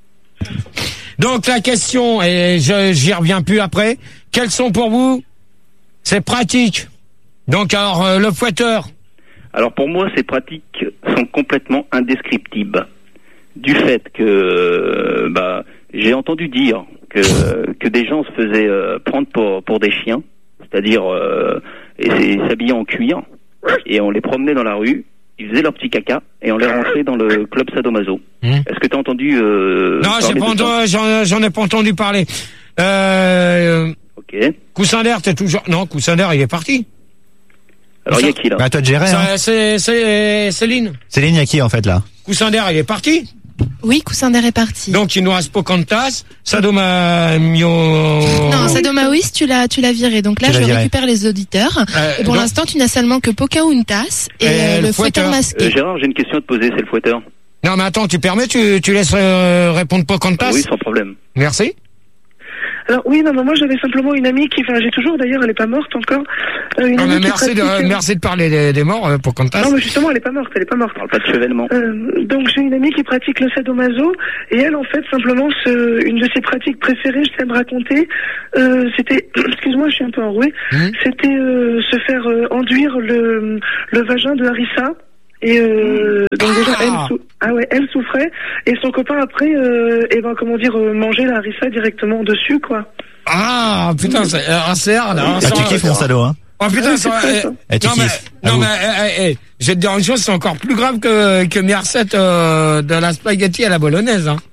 Donc la question, et je j'y reviens plus après, quels sont pour vous? C'est pratique. Donc alors, euh, le fouetteur. Alors pour moi, ces pratiques sont complètement indescriptibles. Du fait que, euh, bah, j'ai entendu dire que que des gens se faisaient euh, prendre pour pour des chiens, c'est-à-dire euh, et c'est- s'habillaient en cuir, et on les promenait dans la rue, ils faisaient leur petit caca et on les rentrait dans le club sadomaso. Mmh. Est-ce que tu as entendu euh, Non, j'ai parler pas de ça entendu, j'en, j'en ai pas entendu parler. Euh, Ok. Coussin d'air, t'es toujours... Non, Coussin d'air, il est parti. Alors il y a qui là? Bah, à toi de gérer, hein. Ça, c'est, c'est Céline. Céline, il y a qui, en fait, là? Coussin d'air, il est parti. Oui, coussin d'air est parti. Donc, il nous reste Pocahontas, Sadomamio... Non, Sadomaoïs, tu l'as, tu l'as viré. Donc là, Tu l'as je viré. récupère les auditeurs. Euh, et pour donc- l'instant, tu n'as seulement que Pocahontas et, Et euh, le le fouetteur fouetteur. masqué. Euh, Gérard, j'ai une question à te poser, c'est le fouetteur. Non, mais attends, tu permets, tu, tu laisses euh, répondre Pocahontas? Oui, sans problème. Merci. Alors oui, non, non, moi j'avais simplement une amie qui, enfin j'ai toujours d'ailleurs, elle est pas morte encore. Euh, une Non, amie mais qui merci, de, pratique- merci de parler des, des morts, euh, Pocahontas. Non mais justement elle est pas morte, elle est pas morte. On parle pas de chevènement. Euh, donc j'ai une amie qui pratique le sadomaso et elle en fait simplement ce, une de ses pratiques préférées, je sais me raconter, euh, c'était, excuse-moi je suis un peu enrouée, Mmh. c'était euh, se faire euh, enduire le, le vagin de Harissa. Et euh, donc déjà Ah. elle, sou- ah ouais, elle souffrait et son copain après, euh, et ben comment dire, euh, mangeait la Harissa directement dessus quoi. Ah, putain, c'est euh, un C R, là. Ah, tu kiffes mon salaud, hein. Oh putain, ça, c'est eh, ça. Eh, tu non mais, kiffes. non Avoue. mais, eh, eh, eh, je vais te dire une chose, c'est encore plus grave que, que mes recettes euh, de la spaghetti à la bolognaise, hein.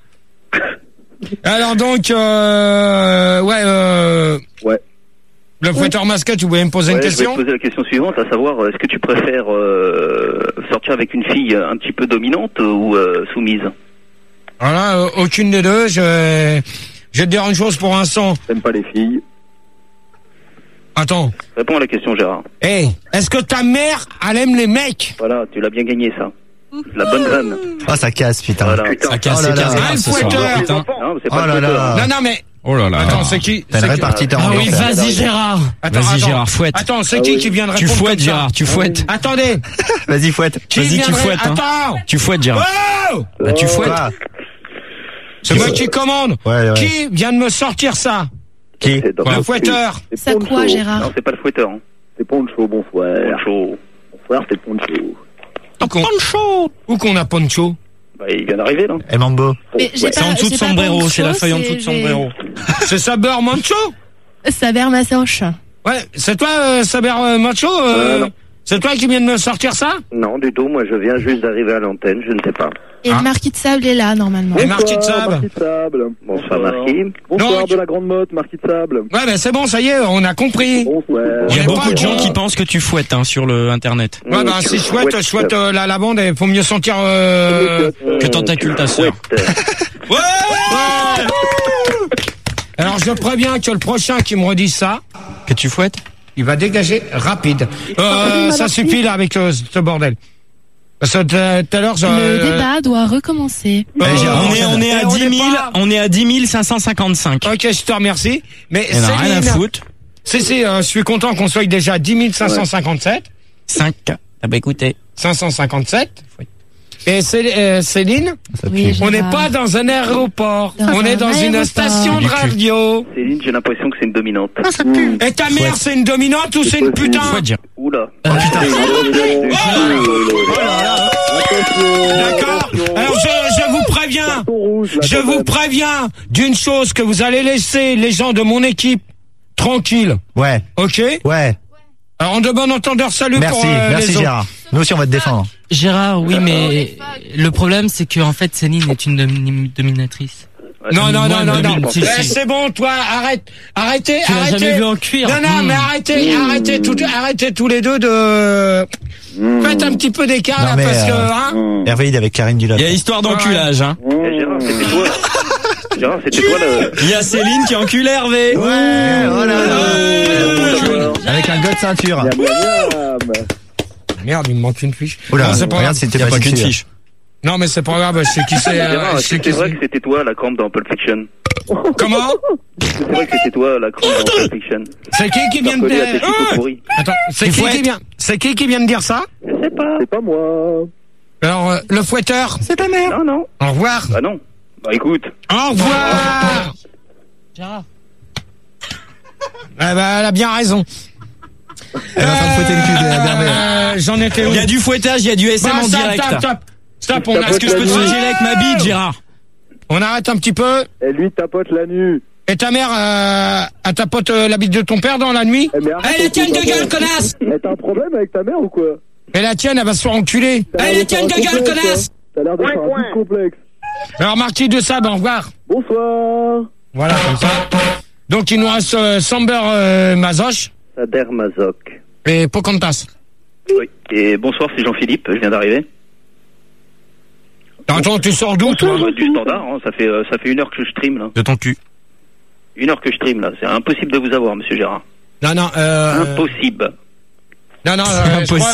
Alors donc, euh, ouais, euh, Ouais. le fouetteur masqué, tu voulais me poser Ouais, une je vais question? te poser la question suivante, à savoir, euh, est-ce que tu préfères euh, sortir avec une fille un petit peu dominante ou euh, soumise? Voilà, euh, aucune des deux, je, je vais te dire une chose pour l'instant. T'aimes pas les filles? Attends. Réponds à la question, Gérard. Hey, est-ce que ta mère, elle aime les mecs? Voilà, tu l'as bien gagné, ça. La bonne vanne. Oh, ça casse, putain. Voilà. Ça casse, Oh là c'est là. casse Ah, grave le ce soir. fouetteur. Putain. Non, mais c'est Oh pas là le là. fouetteur. Non, non, mais, Oh là là. attends, c'est qui? T'as une c'est qui- répartiteur Ah en oui, enfer. vas-y Gérard. Attends, Vas-y, attends. Gérard, fouette. Attends, c'est Ah qui oui. qui vient de Tu répondre fouettes, comme ça? Gérard, tu fouettes. Attendez. Vas-y, fouette. Qui Vas-y, vient tu de ré- fouettes, hein. Attends. Tu fouettes, Gérard. Oh, Bah, tu fouettes. Quoi c'est moi qui commande. Ouais, ouais. Qui vient de me sortir ça? Qui C'est dans Le le fouetteur. C'est Ça quoi, Poncho. Gérard? Non, c'est pas le fouetteur. Hein. C'est Poncho, bonsoir. Poncho. Bonsoir, c'est Poncho. Où qu'on- Où qu'on a Poncho? Bah, il vient d'arriver, là. Et Mambo. Mais j'ai C'est pas- en dessous de j'ai pas sombrero, Poncho, c'est la feuille en dessous de c'est- j'ai- sombrero. C'est Saber Mancho? Saber Masoche. Ouais, c'est toi, euh, Saber euh, Mancho euh, Euh, non. C'est toi qui viens de me sortir ça? Non, du tout. Moi, je viens juste d'arriver à l'antenne. Je ne sais pas. Et Ah. le marquis de sable est là, normalement. Et Marquis de Bonsoir, Sable. Marquis de Sable. Bonsoir, Marquis. Bonsoir Donc- de la Grande Motte, Marquis de Sable. Ouais, ben c'est bon, ça y est, on a compris. Bonsoir. Il y a On est beaucoup pas de gens con. qui pensent que tu fouettes hein, sur le internet. Ouais, ben Mmh, c'est chouette, chouette. chouette euh, la lavande, il faut mieux sentir... Euh... Que tentacule ta sœur. Ouais, ouais. Alors je préviens que le prochain qui me redit ça, Que tu fouettes il va dégager rapide. Euh, ça suffit là avec euh, ce bordel. Parce que tout tout à l'heure, je... Le débat doit recommencer. Euh, Eh, Gérard, On est, on est à on dix est mille, pas- on est à dix mille cinq cent cinquante-cinq. Ok, je te remercie. Mais On a rien à Céline, foutre. Si, si, euh, je suis content qu'on soit déjà à dix mille cinq cent cinquante-sept. cinq. Ah bah écoutez. cinq cent cinquante-sept. Et Cé- euh, Céline, Oui, on n'est Gérard. pas dans un aéroport. Dans on un est dans une aéroport. station de radio. Céline, j'ai l'impression que c'est une dominante. Et ta mère, c'est une dominante ou c'est une putain? Fouette, Gérard. Oula. D'accord. Alors je, je vous préviens, Carton rouge, là, je quand vous même. préviens d'une chose, que vous allez laisser les gens de mon équipe tranquilles. Ouais, Ok? ouais. Alors en de bon entendeur, salut Merci, pour euh, merci les autres. Gérard. Nous aussi, on va te défendre. Gérard, oui, mais le problème c'est que en fait Céline est une domi- dominatrice. Non, non, non, Moi, non, mais non. si, Eh, si. c'est bon, toi, arrête, arrêtez, Tu l'as arrêtez. jamais vu en cuir. Non, non, Hmm. mais arrêtez, arrêtez, tout, arrêtez tous les deux de. Faites un petit peu d'écart Non, là, mais, parce que, euh, hein. Hervé, il est avec Karine Dulot. Il y a histoire d'enculage. Hein. Eh, Gérard, c'était toi. Gérard, c'était toi le. Il y a Céline qui encule Hervé. Ouais, oh là là. Ouais. Avec un god ceinture. Miam, miam, miam. Merde, il me manque une fiche. Oula, non, c'est pas regarde, grave. c'était Il n'y a pas qu'une dessus. fiche. Non, mais c'est pas grave, je sais qui c'est. euh, Gérard, je est-ce sais que qui c'est vrai c'est. que c'était toi la crampe dans Pulp Fiction? Comment? C'est vrai que c'était toi la crampe dans Pulp Fiction. C'est qui qui vient de Collé à tes dire? chicots pourris. Attends, c'est Tu qui qui fouettes. vient? C'est qui qui vient de dire ça? Je sais pas. C'est pas moi. Alors, euh, le fouetteur. C'est ta mère. Non, non. Au revoir. Bah non. Bah écoute. Au revoir. Gérard. Ah bah, elle a bien raison. Elle est en train de fouetter le cul de la Hervé. Euh, J'en étais où? Il y a du fouettage, il y a du S M Bon, en stop, direct. stop, stop. Stop, on, a... Est-ce que je peux te flageller avec ma bite, Gérard? on arrête un petit peu. Et lui tapote la nuit. Et ta mère, euh, elle tapote euh, la bite de ton père dans la nuit? Eh, mais arrête, Allez, on tienne peut de pas gueule, faire. connasse! Eh, t'as un problème avec ta mère ou quoi? Et la tienne, elle va se faire enculer. T'as l'air Allez, de faire tienne un de gueule, complexe, connasse! hein. T'as l'air de faire un petit complexe. Alors, Marquis de Sable, au revoir. Bonsoir. Voilà, comme ça. Donc, il nous reste euh, Samber euh, Mazoche Sader Mazoc. et Pocahontas. Oui. Et bonsoir, c'est Jean-Philippe. Je viens d'arriver. Attends, tu sors d'où, toi? Euh, Du standard. Hein. Ça fait euh, ça fait une heure que je stream là. De ton cul. Une heure que je stream là. C'est impossible de vous avoir, Monsieur Gérard. Non, non, euh... Impossible. Non, non, C'est euh, je crois- impossible.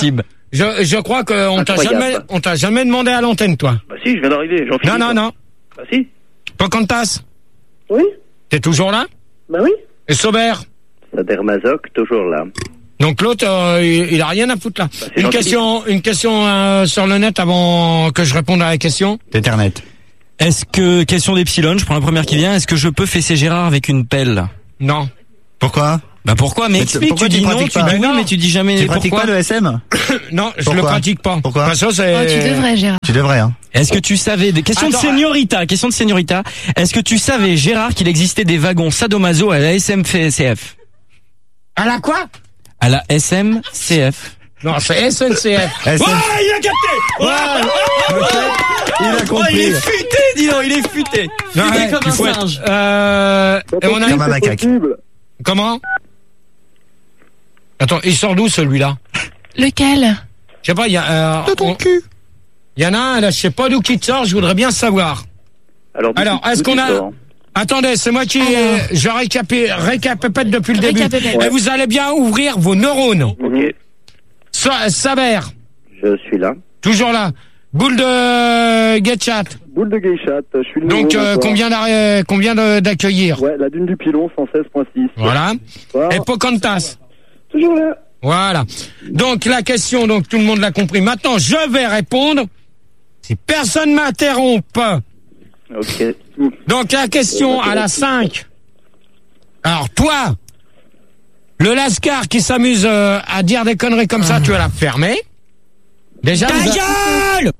Je, je crois qu'on t'a Incroyable. jamais, on t'a jamais demandé à l'antenne, toi. Bah si, je viens d'arriver, j'en Non, non, non. Bah si. Pocahontas, Oui, t'es toujours là? bah oui. Et Saubert? Sader Mazoc, toujours là. Donc l'autre, euh, il, il a rien à foutre là. c'est Une gentil. question, une question euh, sur le net avant que je réponde à la question. Internet. Est-ce que, question d'Epsilon, je prends la première qui vient, est-ce que je peux fesser Gérard avec une pelle? Non. Pourquoi? Bah pourquoi? Mais Mais explique, pourquoi tu tu dis non, pratiques tu pas? dis oui, Non. mais tu dis jamais Tu pratiques pourquoi. pas le S M? Non, je Pourquoi le pratique pas. Pourquoi Parce que c'est. Oh, tu devrais, Gérard. Tu devrais, hein. Est-ce que tu savais, des questions de Attends, seniorita, question de seniorita, est-ce que tu savais, Gérard, qu'il existait des wagons sadomaso à la S M C F? À la quoi? À la S M C F. Non, c'est S N C F. S M Ouais, il a capté. Ouais. Il a Oh, il compris. est futé, dis donc, il est futé. Non, Futé ouais, comme tu un fouettes. singe. Euh, et on a Comme un macaque. comment? Attends, il sort d'où celui-là? Lequel? Je sais pas, il y a. Euh, De ton on- cul. Il y en a un là, je sais pas d'où qui sort. Je voudrais bien savoir. Alors, d'où Alors, tu- est-ce d'où qu'on tu a- sors Attendez, c'est moi qui. Alors. Je récapé, récapépète depuis le début. Récapépète. Et vous allez bien ouvrir vos neurones. Ok. Sa- Saber, Je suis là. toujours là. Boule de Getchat. Boule de Geishat, je suis le nouveau. Donc euh, bonsoir. combien d'arrêt- combien de- d'accueillir? Ouais, la dune du pilon, cent seize virgule six. Voilà. Bonsoir. Et Pocahontas. Toujours là. Voilà. Donc la question, donc tout le monde l'a compris. Maintenant, je vais répondre. Si personne m'interrompt. Ok. Donc la question à la cinq. Alors toi, le Lascar qui s'amuse euh, à dire des conneries comme ça, tu vas la fermer. Déjà. Ta vous a- gueule!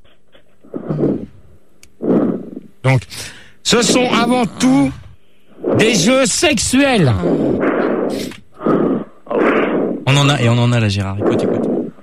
Donc, ce sont avant tout des jeux sexuels. On en a, et on en a là, Gérard. Écoute, écoute.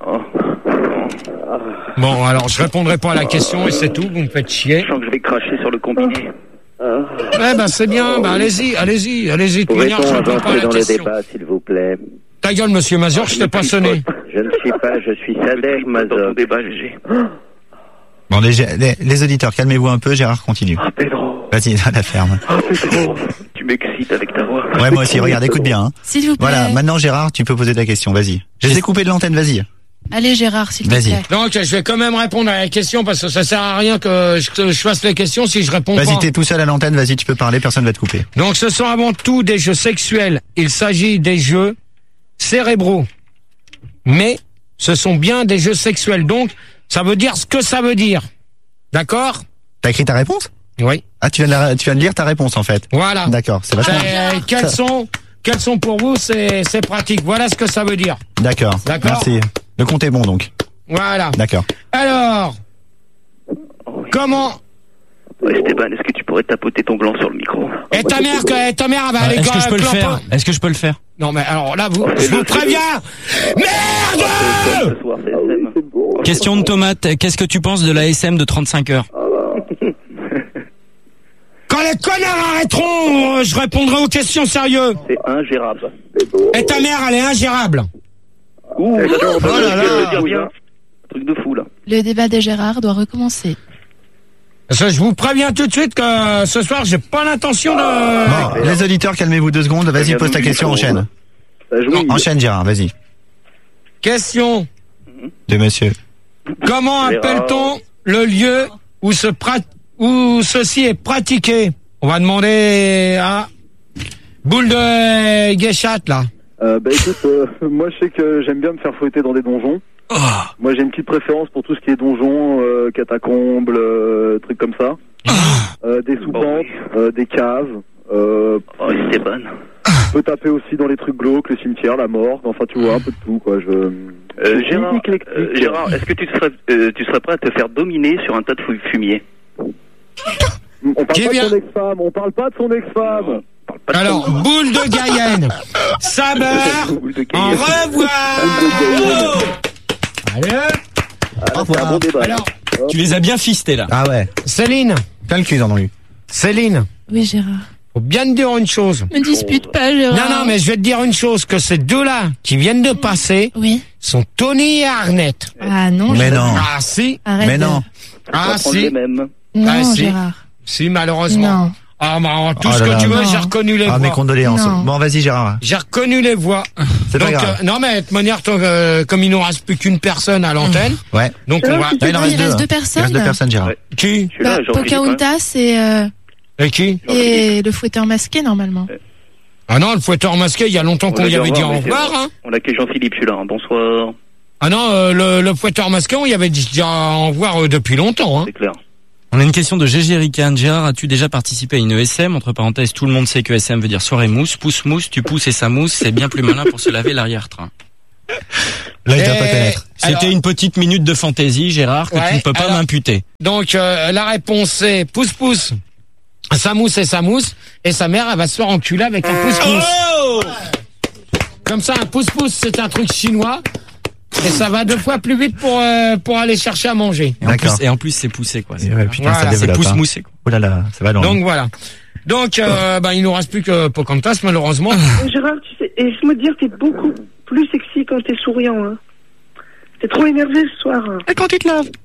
Bon, alors je répondrai pas à la question et c'est tout. Vous me faites chier. Je sens que je vais cracher sur le combiné. Eh ben c'est bien. Ben allez-y, allez-y, allez-y. De toute manière, je Pourrait-on réponds pas à avancer la dans le question. débat, s'il vous plaît? Ta gueule, monsieur Mazur, je t'ai pas sonné. Je ne suis pas, je suis Sader Dans ton Mazoc. débat, G G. Bon, les, les, les auditeurs, calmez-vous un peu, Gérard continue. Ah, Pedro. Vas-y, la ferme. Ah, Pedro. Tu m'excites avec ta voix. Ouais, moi aussi, regarde, écoute bien. Hein. S'il vous plaît. Voilà, maintenant Gérard, tu peux poser ta question, vas-y. Je les ai coupés de l'antenne, vas-y. Allez, Gérard, s'il te Vas-y. plaît. Donc, je vais quand même répondre à la question parce que ça sert à rien que je, que je fasse les questions si je réponds Vas-y, pas. t'es tout seul à l'antenne, vas-y, tu peux parler, personne va te couper. Donc, ce sont avant tout des jeux sexuels. Il s'agit des jeux cérébraux. Mais, ce sont bien des jeux sexuels. Donc, ça veut dire ce que ça veut dire. D'accord? T'as écrit ta réponse? Oui. Ah, tu viens, de la- tu viens de lire ta réponse, en fait. Voilà. D'accord, c'est vachement... Euh, quels sont, quels sont pour vous ces, ces pratiques? Voilà ce que ça veut dire. D'accord, D'accord. merci. Le compte est bon, donc. Voilà. D'accord. Alors, comment, Ouais, Esteban, est-ce que tu pourrais tapoter ton gland sur le micro? et ta mère, que, ta mère, elle va Euh, aller Est-ce que je peux le clamper- faire? Est-ce que je peux le faire? Non, mais alors là, vous, je fais-le, vous préviens! Merde! Ce soir, c'est S M. Question de tomate. Qu'est-ce que tu penses de la S M de trente-cinq heures? Quand les connards arrêteront, euh, je répondrai aux questions sérieuses. C'est ingérable. Et ta mère, elle est ingérable. Ouh, Oh là là. je dire bien. Un truc de fou, là. Le débat de Gérard doit recommencer. Parce que je vous préviens tout de suite que euh, ce soir, j'ai pas l'intention de... Bon, les auditeurs, calmez-vous deux secondes, vas-y, pose ta question, enchaîne. Ça joue. Enchaîne, Gérard, vas-y. Question. De monsieur. Comment Gérard. appelle-t-on le lieu où, ce prat- où ceci est pratiqué? On va demander à Boule de Guéchat, là. Euh, bah écoute, euh, moi je sais que j'aime bien me faire fouetter dans des donjons. Moi j'ai une petite préférence pour tout ce qui est donjons, euh, catacombes, euh, trucs comme ça. Euh, des soupentes, euh, des caves. Euh, Oh, Esteban. on peut taper aussi dans les trucs glauques, le cimetière, la mort. Enfin tu vois un peu de tout quoi. Je. Euh, Gérard, éclectique. euh, Gérard, est-ce que tu serais, euh, tu serais prêt à te faire dominer sur un tas de fou- fumier? On parle Qui pas vient de son ex-femme. On parle pas de son ex-femme. Alors, Boule de Guyenne, Saber, Boule de au Guyenne. revoir. Allez. Ah, c'est un bon débat. Alors, Tu les as bien fistés, là. Ah ouais, Céline, plein le cul, ils en ont eu. Céline, Oui, Gérard. faut bien te dire une chose. Me dispute pas, Gérard. Non, non, mais je vais te dire une chose, que ces deux-là qui viennent de passer Oui. sont Tony et Arnett. Ah non, Mais Gérard. non. Ah si, Arrête Mais de- non. ah On va prendre si, les mêmes. Non, Ah, si. Gérard. si malheureusement. Non. Ah, bah, tout Oh ce là que là, tu veux, non. j'ai reconnu les Ah, voix. mes condoléances. Non. Bon, vas-y, Gérard. J'ai reconnu les voix. C'est pas Donc, grave. euh, non, mais de toute manière, toi, euh, comme il nous reste plus qu'une personne à l'antenne, Ouais. donc on va. Là, il en reste Il deux. reste hein. deux Il personnes. reste deux personnes, Gérard. Qui? Je suis là, Bah, Jean-Philippe, hein. Pocahontas et, euh, Et qui? et le fouetteur masqué, normalement. Ah non, le fouetteur masqué, il y a longtemps On qu'on l'a y avait dit revoir, au mais c'est revoir, bon. hein. On a que Jean-Philippe, je suis là. hein. Bonsoir. Ah non, euh, le, le fouetteur masqué, on y avait dit déjà au revoir euh, depuis longtemps, hein. C'est clair. On a une question de Gégé Rican. Gérard, as-tu déjà participé à une E S M? Entre parenthèses, tout le monde sait que E S M veut dire soirée mousse. Pousse mousse, tu pousses et ça mousse. C'est bien plus malin pour se laver l'arrière-train. Là, il doit Et- pas connaître. C'était alors- une petite minute de fantaisie, Gérard, que Ouais, tu ne peux pas alors- m'imputer. Donc, euh, la réponse c'est pouce pouce. Ça mousse et ça mousse. Et sa mère, elle va se faire enculer avec un pouce pouce. Oh Comme ça, un pouce pouce, c'est un truc chinois. Et ça va deux fois plus vite pour, euh, pour aller chercher à manger. Et en plus, D'accord. et en plus, c'est poussé, quoi. C'est Et ouais, putain, Voilà, ça c'est développe. pouce hein. moussé, quoi. Oh là là, ça va loin. Donc voilà. Donc, euh, ben, il nous reste plus que Pocahontas, malheureusement. Et Gérard, tu sais, et laisse-moi te dire, t'es beaucoup plus sexy quand t'es souriant. Hein. T'es trop énervé ce soir. hein. Et quand tu te laves?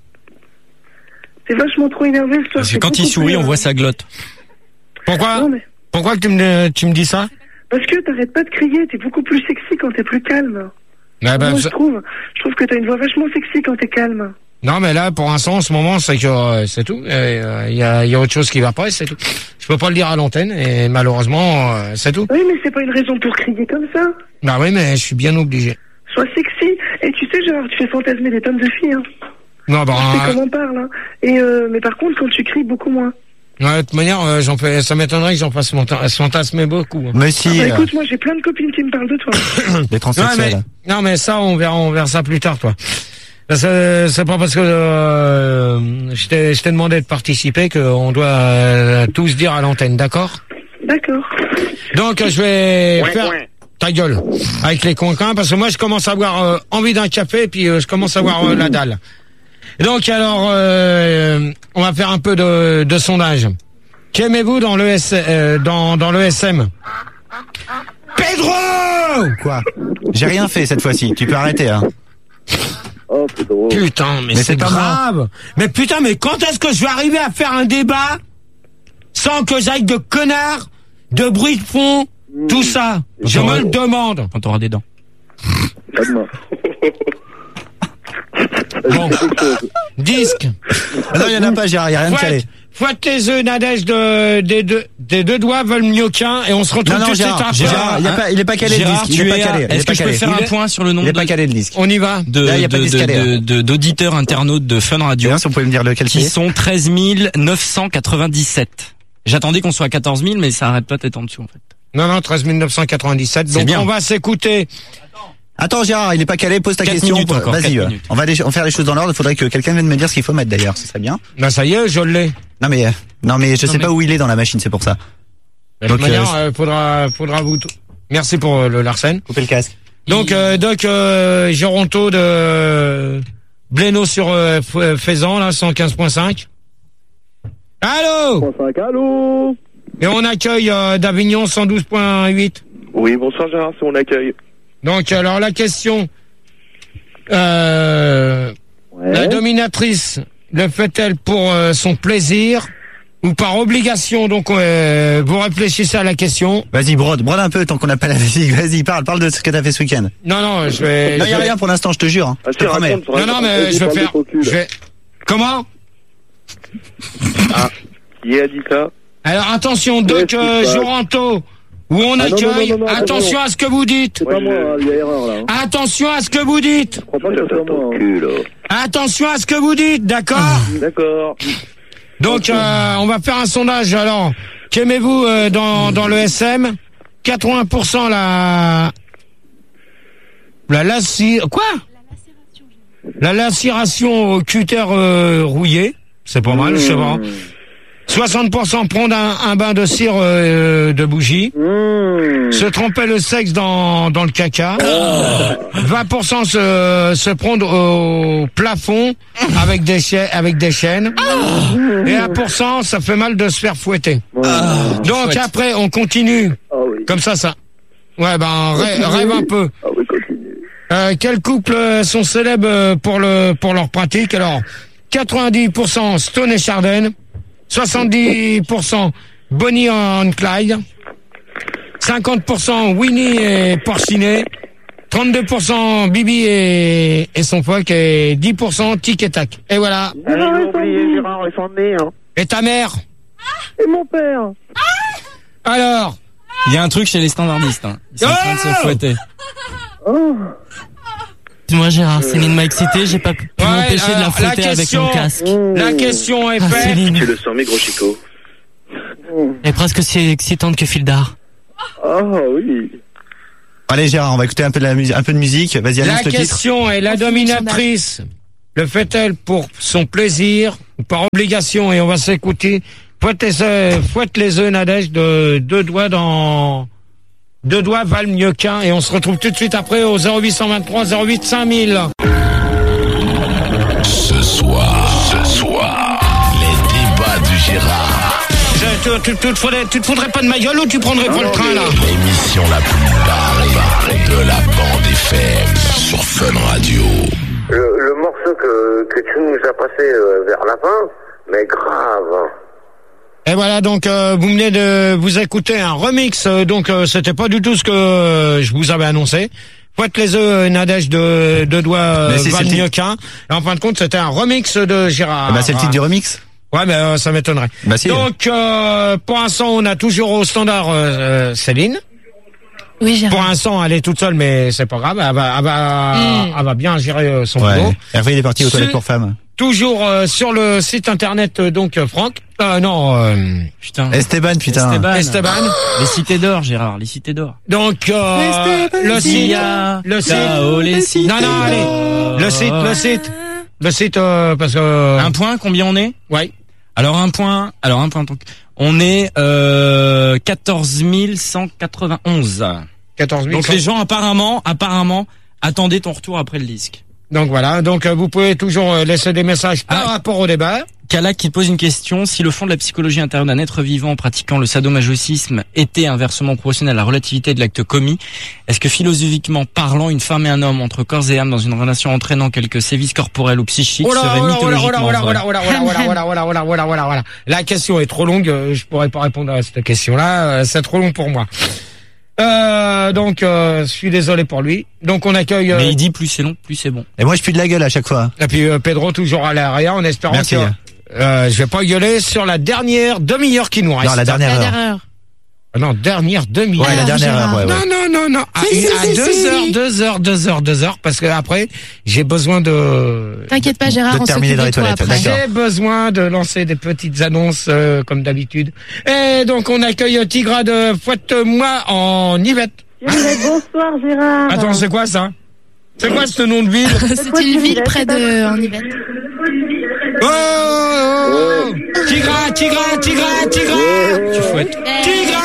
T'es vachement trop énervé ce soir. Parce que t'es quand il beaucoup sourit, plus, on euh, voit sa glotte. Pourquoi? Non, mais Pourquoi que tu me, tu me dis ça? parce que t'arrêtes pas de crier, t'es beaucoup plus sexy quand t'es plus calme. Ah ben, Moi, ça- je trouve, je trouve que t'as une voix vachement sexy quand t'es calme. Non, mais là, pour l'instant, en ce moment, c'est que euh, c'est tout. Il euh, y, a, y a autre chose qui va pas, et c'est tout. Je peux pas le dire à l'antenne, et malheureusement, euh, c'est tout. Oui, mais c'est pas une raison pour crier comme ça. Bah oui, mais je suis bien obligé. Sois sexy. Et tu sais, Gérard, tu fais fantasmer des tonnes de filles. Hein. Non, bah, Tu sais comment on parle. Hein. Et euh, mais par contre, quand tu cries, beaucoup moins. ouais, de toute manière, euh, j'en fais, ça m'étonnerait que j'en fasse monta- fantasmer beaucoup. hein. Mais si, Bah, euh, écoute, moi, j'ai plein de copines qui me parlent de toi. des Ouais, transsexuels. mais, non, mais ça, on verra, on verra ça plus tard, toi. C'est, c'est pas parce que euh, je t'ai je t'ai demandé de participer qu'on doit euh, tous dire à l'antenne, d'accord? D'accord. Donc, je vais Ouais, faire ouais. ta gueule avec les coins parce que moi, je commence à avoir euh, envie d'un café, puis euh, je commence à avoir euh, la dalle. Donc, alors, euh, on va faire un peu de, de sondage. Qu'aimez-vous dans le S, euh, dans dans le S M? Pedro! Quoi? J'ai rien fait cette fois-ci. Tu peux arrêter, hein. Oh, c'est drôle. Putain, mais, Mais c'est c'est pas grave. Mais putain, mais quand est-ce que je vais arriver à faire un débat sans que j'aille de connards, de bruit de fond, tout ça? Je me le demande. Quand t'auras des dents. Pas demain. Bon. Disque. Ah non, il y en a pas, Gérard, il y a rien de calé. Fouette, fouette tes œufs, Nadège, de, des, deux, des deux doigts veulent mieux qu'un, et on se retrouve Non, non, tout de suite Gérard, après. Gérard, il, y a pas, il est pas calé le Gérard, disque. Il tu est pas es à- calé. il est Est-ce pas que je peux calé. faire Il un est- point sur le Il nombre est pas de, calé le disque. On y va. de, Là, il y a pas de- de disque de- calé, de- hein. de- d'auditeurs internautes de Fun Radio D'ailleurs, si on pouvait me dire lequel qui c'est. sont treize mille neuf cent quatre-vingt-dix-sept. J'attendais qu'on soit à quatorze mille, mais ça arrête pas d'être en dessous, en fait. Non, non, treize mille neuf cent quatre-vingt-dix-sept. C'est Donc, bien. on va s'écouter. Attends, Gérard, il est pas calé, pose ta Quatre question. minutes encore, Vas-y, quatre euh, minutes. on va les- on va faire les choses dans l'ordre. Il faudrait que quelqu'un vienne me dire ce qu'il faut mettre d'ailleurs, ce serait bien. Ben, ça y est, je l'ai. Non mais, euh, non mais je Non, sais mais- pas où il est dans la machine, c'est pour ça. De Donc, toute manière, euh, euh, faudra, faudra vous. t- Merci pour euh, le Larsen. Coupez le casque. Donc, euh, Doc euh, Géronto de Blénaud sur euh, F- Faisan, là, cent quinze virgule cinq. Allô? cinq, allô? Et on accueille euh, d'Avignon cent douze virgule huit. Oui, bonsoir Gérard, c'est mon accueil. Donc, alors, la question. Euh, La dominatrice le fait-elle pour euh, son plaisir ou par obligation? Donc, euh, vous réfléchissez à la question. Vas-y, brode, brode un peu tant qu'on n'a pas la musique. Vas-y, parle, parle de ce que t'as fait ce week-end. Non, non, je vais... Non, je y a vais- rien pour l'instant, je te jure. hein. Ah, Je te si, promets. raconte, Non, non, raconte. mais Vas-y, je vais parle de faire... ton cul, Je là. vais... Comment? Ah, qui a dit ça? Alors, attention, Doc Ouais, euh, c'est pas- Géronto, où on Ah, non, non, accueille... non, non, non, attention non. à ce que vous dites. C'est pas moi, hein, il y a erreur là. hein. Attention à ce que vous dites. Je crois pas que ce soit moi. hein. Attention à ce que vous dites, d'accord? D'accord. Donc, euh, on va faire un sondage. Alors, qu'aimez-vous euh, dans, dans le S M? quatre-vingts pour cent la... La laci... Quoi? La lacération au cutter euh, rouillé. C'est pas mal, je sais pas. soixante pour cent prendre un, un bain de cire euh, de bougie. Mmh. Se tromper le sexe dans, dans le caca. vingt pour cent se, se prendre au plafond avec des, cha- avec des chaînes. Et un pour cent, ça fait mal de se faire fouetter. Donc après, on continue. Ah oui. Comme ça, ça. Ouais, ben, rê- rêve un peu. Ah oui, continue. Euh, quels couples euh, sont célèbres euh, pour le pour leur pratique? Alors, quatre-vingt-dix pour cent Stone et Chardin, soixante-dix pour cent Bonnie and Clyde. cinquante pour cent Winnie et Porcinet. trente-deux pour cent Bibi et, et son folk et dix pour cent Tic et Tac. Et voilà. Allez, j'ai oublié Gérard et son nez, hein. Et ta mère? Et mon père. Alors? Il y a un truc chez les standardistes, hein. Ils sont en train de se fouetter. Oh. Moi Gérard, Céline m'a excité, j'ai pas pu Ouais, m'empêcher de la alors, fouetter la avec question- mon casque. La question est Ah, faite. Céline. Tu le sens, mes gros chicots. Elle est presque aussi excitante que Fildar. Ah oui. Allez Gérard, on va écouter un peu de, la musique, un peu de musique. Vas-y, La annonce le titre. question est, la dominatrice le fait-elle pour son plaisir ou par obligation? Et on va s'écouter. Fouette les œufs, fouette les œufs, Nadège, de deux doigts dans... Deux doigts valent mieux qu'un. Et on se retrouve tout de suite après au zéro huit cent vingt-trois zéro huit cinq mille. Ce soir, ce soir, les débats du Gérard. Tu, tu, tu, te faudrais, tu te foudrais pas de ma gueule ou tu prendrais pas le train là? L'émission la plus barrée de la bande F M sur Fun Radio. Le, le morceau que, que tu nous as passé euh, vers la fin, mais grave. Et voilà, donc euh, vous venez de vous écouter un remix, euh, donc euh, c'était pas du tout ce que euh, je vous avais annoncé. Fouette les œufs, Nadège de deux doigts euh, Mais c'est- valent c'est- mieux qu'un. Et en fin de compte, c'était un remix de Gérard. Eh ben, c'est le titre du remix. Ouais, mais euh, ça m'étonnerait. Bah si. Donc, euh, pour l'instant, on a toujours au standard euh, euh, Céline. Oui, Gérard. Pour l'instant, elle est toute seule, mais c'est pas grave. Elle va, elle va, Mm. elle va bien gérer euh, son Ouais. boulot. Hervé, il est parti aux C'est- toilettes pour femmes. Toujours euh, sur le site internet, euh, donc euh, Franck. Euh, non. Euh, Putain. Esteban, putain. Esteban. Esteban. Les cités d'or, Gérard, les cités d'or. Donc euh, le site, Sia, le site. Ciao, les cités Non, non, allez. d'or. Le site, le site, le site, euh, parce que. Un point, combien on est? Ouais. Alors un point, alors un point. Donc, on est euh, quatorze mille cent quatre-vingt-onze. quatorze mille. Donc les gens apparemment, apparemment, attendaient ton retour après le disque. Donc voilà. Donc euh, vous pouvez toujours euh, laisser des messages par Ah. rapport au débat. Kalak qui pose une question, si le fond de la psychologie intérieure d'un être vivant pratiquant le sadomasochisme était inversement proportionnel à la relativité de l'acte commis, est-ce que philosophiquement parlant, une femme et un homme entre corps et âme dans une relation entraînant quelques sévices corporels ou psychiques Oh là, serait oh là, oh là, mythologiquement oh là, oh vrai? là, oh là, oh là, oh là, oh là, oh là, oh là, oh là, oh là, oh là. La question est trop longue, euh, je pourrais pas répondre à cette question-là, euh, c'est trop long pour moi. Euh, donc, euh, je suis désolé pour lui. Donc, on accueille. Euh, Mais il dit plus c'est long, plus c'est bon. Et moi, je pue de la gueule à chaque fois. Et puis euh, Pedro toujours à l'arrière, en espérant Merci. que euh, je vais pas gueuler sur la dernière demi-heure qui nous reste. Non, la dernière La heure. dernière heure. Ah non, dernière demi-heure. Ouais, la dernière heure, ouais, ouais. Non, non, non, non. À, Si, si, à si, deux si. heures, deux heures, deux heures, deux heures, parce que après, j'ai besoin de. T'inquiète pas, Gérard, de on terminer s'occupe dans de les toi toilettes, après. d'accord. J'ai besoin de lancer des petites annonces euh, comme d'habitude. Et donc on accueille Tigra de Fouette-moi en Yvette. Bonsoir Gérard. Attends, c'est quoi ça? C'est quoi ce nom de ville? C'est une ville près de en Yvette. Oh, oh, oh. Tigra, Tigra, Tigra, Tigra. Tu fouettes. Tigra.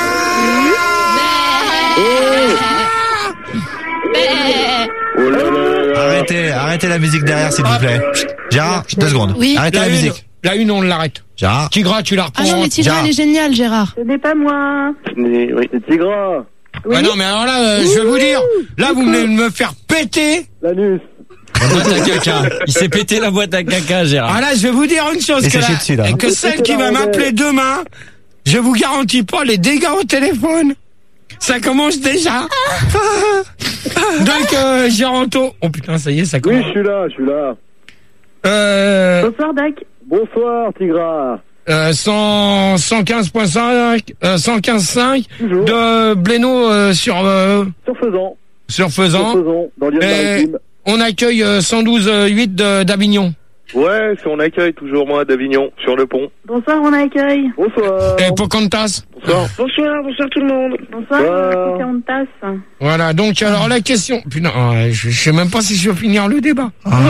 Oh là là. Arrêtez, arrêtez la musique derrière, s'il vous plaît. Gérard, deux secondes. Oui. Arrêtez la une, musique. la une, on l'arrête. Gérard. Tigra, tu la reprends. Ah non, mais Tigra, Gérard. elle est géniale, Gérard. Ce n'est pas moi. Oui, c'est Tigra. Oui. Ah non, mais alors là, euh, je vais vous dire, là, vous venez de me faire péter. L'anus. La boîte à caca. Il s'est pété la boîte à caca, Gérard. Ah là, je vais vous dire une chose, Et que, c'est la- chier dessus, là. que celle qui va m'appeler demain, je vous garantis pas les dégâts au téléphone. Ça commence déjà. Donc, euh, Géranto. Oh putain, ça y est, ça Oui, commence. je suis là, je suis là. Euh, Bonsoir Dac. Bonsoir, Tigra. euh, cent, cent quinze virgule cinq, euh, cent quinze virgule cinq Toujours. de Blénaud euh, sur, euh, Surfaisant. sur Faisan. Surfaisant, dans Et Lyon-Maritime. on accueille euh, cent douze virgule huit de- d'Avignon. Ouais, c'est on accueille toujours moi d'Avignon, sur le pont. Bonsoir, on accueille. Bonsoir. Et Pocahontas. Bonsoir. Bonsoir, bonsoir tout le monde. Bonsoir, Bonsoir. on tasse. Voilà, donc alors la question. Putain, euh, je, je sais même pas si je vais finir le débat.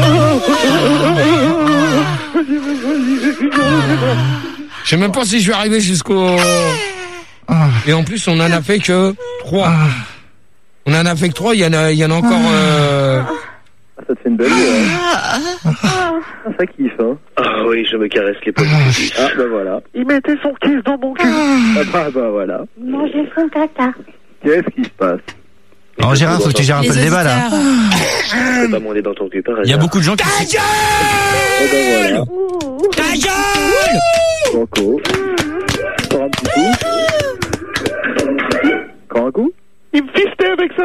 Je sais même pas si je vais arriver jusqu'au. Et en plus, on en a fait que trois. On en a fait que trois. Il y en a, il y en a encore. Euh... Ah, ça te fait une belle idée, hein. Ah, ça kiffe, hein. Ah oui, je me caresse les poils. Ah, bah voilà. Il mettait son kiff dans mon cul. Ah, bah, bah voilà. Manger son caca. Qu'est-ce qui se passe? Alors Gérard, faut que tu gères un peu le débat, là. C'est pas mon nez dans ton cul, par Il y a hasard. beaucoup de gens qui... Ta gueule Ah, bah voilà. Ta gueule Banco. Encore un petit coup.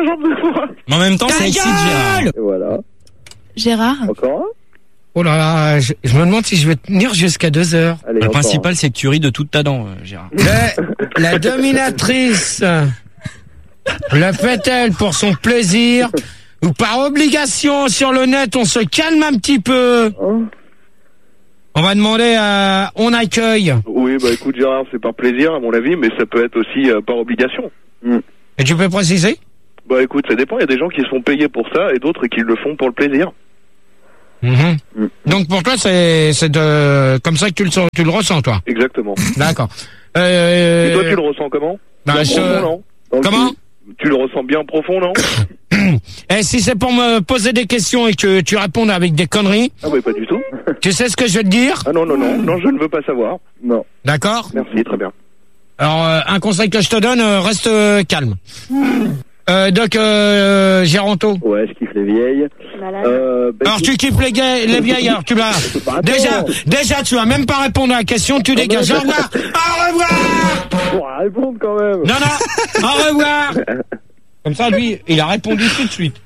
la jambe de bois. Mais en même temps, ça excite Gérard. Et voilà. Gérard. Encore un? Oh là là, je, je me demande si je vais tenir jusqu'à deux heures. Allez, Le encore principal, c'est que tu ris de toute ta dent, euh, Gérard. Le- la dominatrice le fait-elle pour son plaisir ou par obligation sur le net? On se calme un petit peu. un. On va demander à On Accueille. Oui, bah écoute Gérard, c'est par plaisir à mon avis, mais ça peut être aussi euh, par obligation. Et tu peux préciser? Bah écoute, ça dépend, il y a des gens qui sont payés pour ça et d'autres qui le font pour le plaisir. Mhm. Donc pour toi, c'est c'est de comme ça que tu le sens- tu le ressens, toi. Exactement. D'accord. Euh... Et toi, tu le ressens comment? Bah, Bien je- profond, non? Dans le Comment? cul. Tu le ressens bien profond, non? Eh, si c'est pour me poser des questions et que tu réponds avec des conneries, Ah oui, pas du tout. tu sais ce que je vais te dire? Ah non, non, non, non, je ne veux pas savoir. Non. D'accord? Merci, très bien. Alors, euh, un conseil que je te donne, euh, reste euh, calme. Euh, Doc euh, Géranto. Ouais, je kiffe les vieilles. Malade. Euh, bah, Alors écoute, tu kiffes les, gay, les vieilles, alors tu vas. Bah, attends. Déjà, déjà, tu vas même pas répondre à la question, tu dégages. mais- Au revoir. Au revoir. Pour répondre quand même. Non, non. Au revoir. Comme ça, lui, il a répondu tout de suite.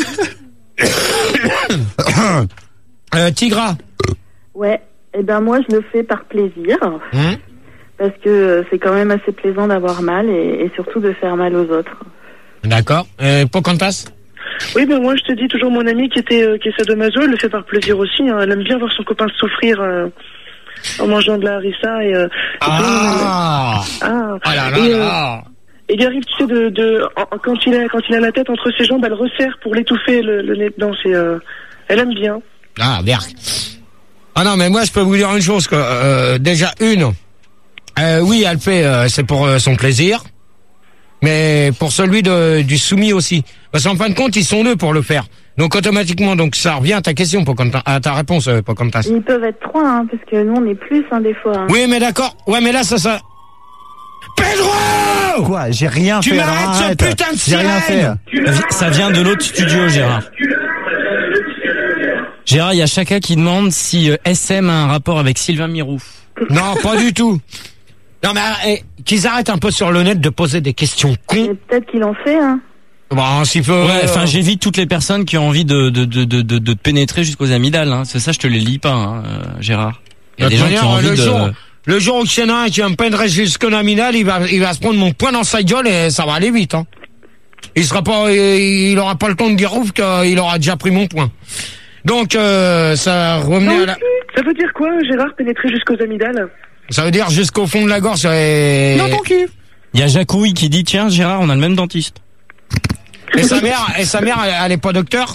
euh, Tigra. Ouais. Eh ben moi, je le fais par plaisir. Hum Parce que euh, c'est quand même assez plaisant d'avoir mal et, et surtout de faire mal aux autres. D'accord. Euh, Pocahontas. Oui, ben moi, je te dis toujours mon amie qui était euh, qui est sadomaso, elle le fait par plaisir aussi. Hein. Elle aime bien voir son copain souffrir euh, en mangeant de la harissa et. Euh, Ah. et ah. Oh là là et, euh, là. et il arrive, tu sais, de, de en- quand il a quand il a la tête entre ses jambes, elle resserre pour l'étouffer le, le nez dedans. C'est, euh, elle aime bien. Ah, merde. Ah non, mais moi, je peux vous dire une chose, que, euh, déjà, une, euh, oui, elle fait, euh, c'est pour euh, son plaisir, mais pour celui de, du soumis aussi. Parce qu'en fin de compte, ils sont deux pour le faire. Donc, automatiquement, donc, ça revient à ta question, Pocahontas, à ta réponse, euh, Pocahontas. Ils peuvent être trois, hein, parce que nous, on est plus, hein, des fois. Hein. Oui, mais d'accord. Ouais, mais là, ça, ça... Pedro! Quoi? J'ai rien Tu fait. alors m'arrêtes ce arrête. putain de J'ai rien fait. sirène! Ça vient de l'autre studio, Gérard. Gérard, il y a Chaka qui demande si euh, S M a un rapport avec Sylvain Mirou. Non, pas du tout. Non, mais eh, qu'ils arrêtent un peu sur le net de poser des questions cons. Et peut-être qu'il en fait, hein. Bon, s'il faut... Ouais, enfin, j'évite toutes les personnes qui ont envie de de de de, de, de te pénétrer jusqu'aux amygdales. Hein. C'est ça, je te les lis pas, hein, euh, Gérard. Il y a De des gens toute qui ont manière, envie le de. jour, le jour où il y en a un qui va me peindre jusqu'au nominal, il va, il va se prendre mon poing dans sa gueule et ça va aller vite, hein. Il sera pas, il aura pas le temps de dire ouf qu'il aura déjà pris mon poing. Donc, euh, ça revenait à la... Ça veut dire quoi, Gérard, pénétrer jusqu'aux amygdales? Ça veut dire jusqu'au fond de la gorge et... Non, ton cul. Il y a Jacouille qui dit tiens Gérard, on a le même dentiste. Et sa mère, et sa mère, elle, elle est pas docteur?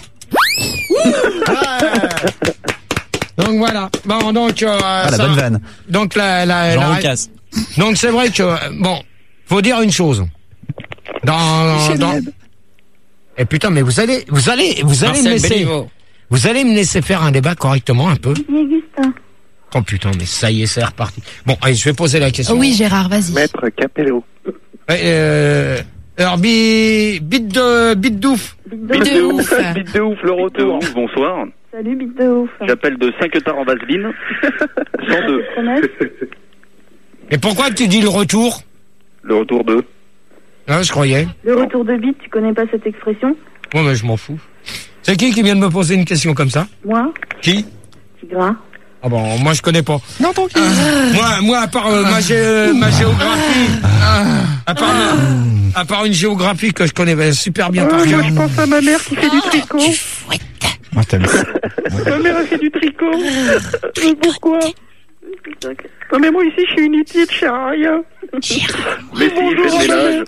Ouais. Donc voilà. Bon, donc, euh, Ah, la ça- bonne vanne. Donc la, la, Jean la- Roucas. donc c'est vrai que bon, faut dire une chose. Dans, dans... Et putain, mais vous allez, vous allez, vous allez me Marcel laisser, Béliveau. vous allez me laisser faire un débat correctement un peu. Augustin. Oh putain, mais ça y est, c'est reparti. Bon, allez, je vais poser la question. Oui, Gérard, vas-y. Maître Capello. Ouais, euh, alors, bi, bite de, bite d'ouf. Bite Bite de de ouf. ouf. Bite de ouf, le retour. Bonsoir. Salut, bite de ouf. J'appelle de Saint-Quentin en Vaseline. cent deux. Promesse. Et pourquoi tu dis le retour? Le retour de. Ah, je croyais. Le retour de bite, tu connais pas cette expression? Moi, mais je m'en fous. C'est qui qui vient de me poser une question comme ça? Moi, Qui? Tigra. Ah bon, moi je connais pas. Non, ton cul. Moi, moi, à part euh, ma, gé- ma géographie, à part, à part une géographie que je connais ben, super bien par Oh, cœur. moi, je pense à ma mère qui fait du tricot. Ah, t'aimes ça. Ma mère, elle fait du tricot. Mais pourquoi? Non, mais moi, ici, je suis inutile, je sers à rien. Mais si, il fait de ménage.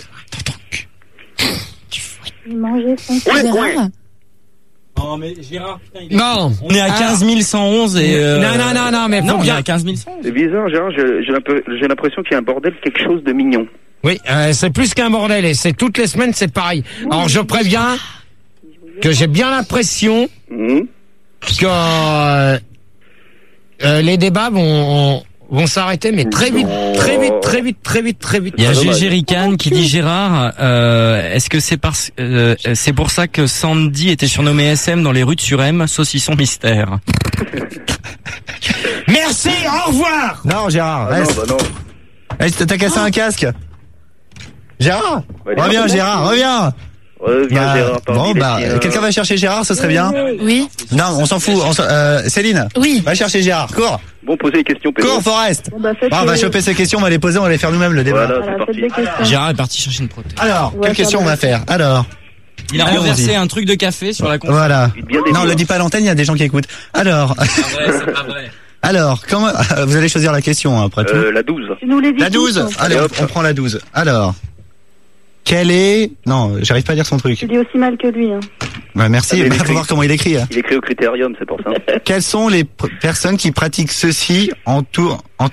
Il mangeait son Gérard. Non mais Gérard, putain, il est... Non, On est à Alors- quinze mille cent onze et. Euh... Non, non, non, non, mais faut non, on est bien- à quinze mille cent onze. C'est bizarre, Gérard, j'ai j'ai l'imp- j'ai l'impression qu'il y a un bordel, quelque chose de mignon. Oui, euh, c'est plus qu'un bordel et c'est toutes les semaines c'est pareil. Alors je préviens que j'ai bien l'impression Hum. que euh, euh, les débats vont vont s'arrêter, mais très vite, très vite, très vite, très vite, très vite. Il y a Ah, dommage. Gégé Ricane qui dit Gérard, euh, est-ce que c'est parce, euh, c'est pour ça que Sandy était surnommé S M dans les rues de Surem, saucisson mystère. Merci, au revoir. Non, Gérard, Ah non, reste. bah non. Hey, t'as cassé un casque. Gérard, Bah, dis reviens, donc. Gérard, reviens. Ouais, Il y a- Gérard parmi Bon, les bah, tiens. quelqu'un va chercher Gérard, ce serait bien. Oui. Non, on s'en fout. on s'en- euh, Céline. Oui. Va chercher Gérard. Cours. Bon, posez les questions, Pedro. Cours, Forest. Bon, bah, faites Bon, on va les- choper ces questions, on va les poser, on va les faire nous-mêmes le débat. Voilà, Voilà, c'est faites parti. des questions. Gérard est parti chercher une prothèse. Alors, Ouais, quelle question faire on va des- faire? Alors, Il a Allons-y. renversé un truc de café sur la console. voilà. Bien des Non, on mots. le dit pas à l'antenne, il y a des gens qui écoutent. Alors, C'est pas vrai, c'est pas vrai. alors, comment, vous allez choisir la question, hein, après tout. Euh, la douze. Tu nous les dis La douze. tous, hein. Allez, Et on, hop. on prend la douze. Alors, quelle est, non, j'arrive pas à lire son truc. Tu dis aussi mal que lui. Hein. Ouais, merci, Ah, mais il bah, faut écrit. voir comment il écrit. hein. Il écrit au critérium, c'est pour ça. Quelles sont les pr- personnes qui pratiquent ceci en tout, en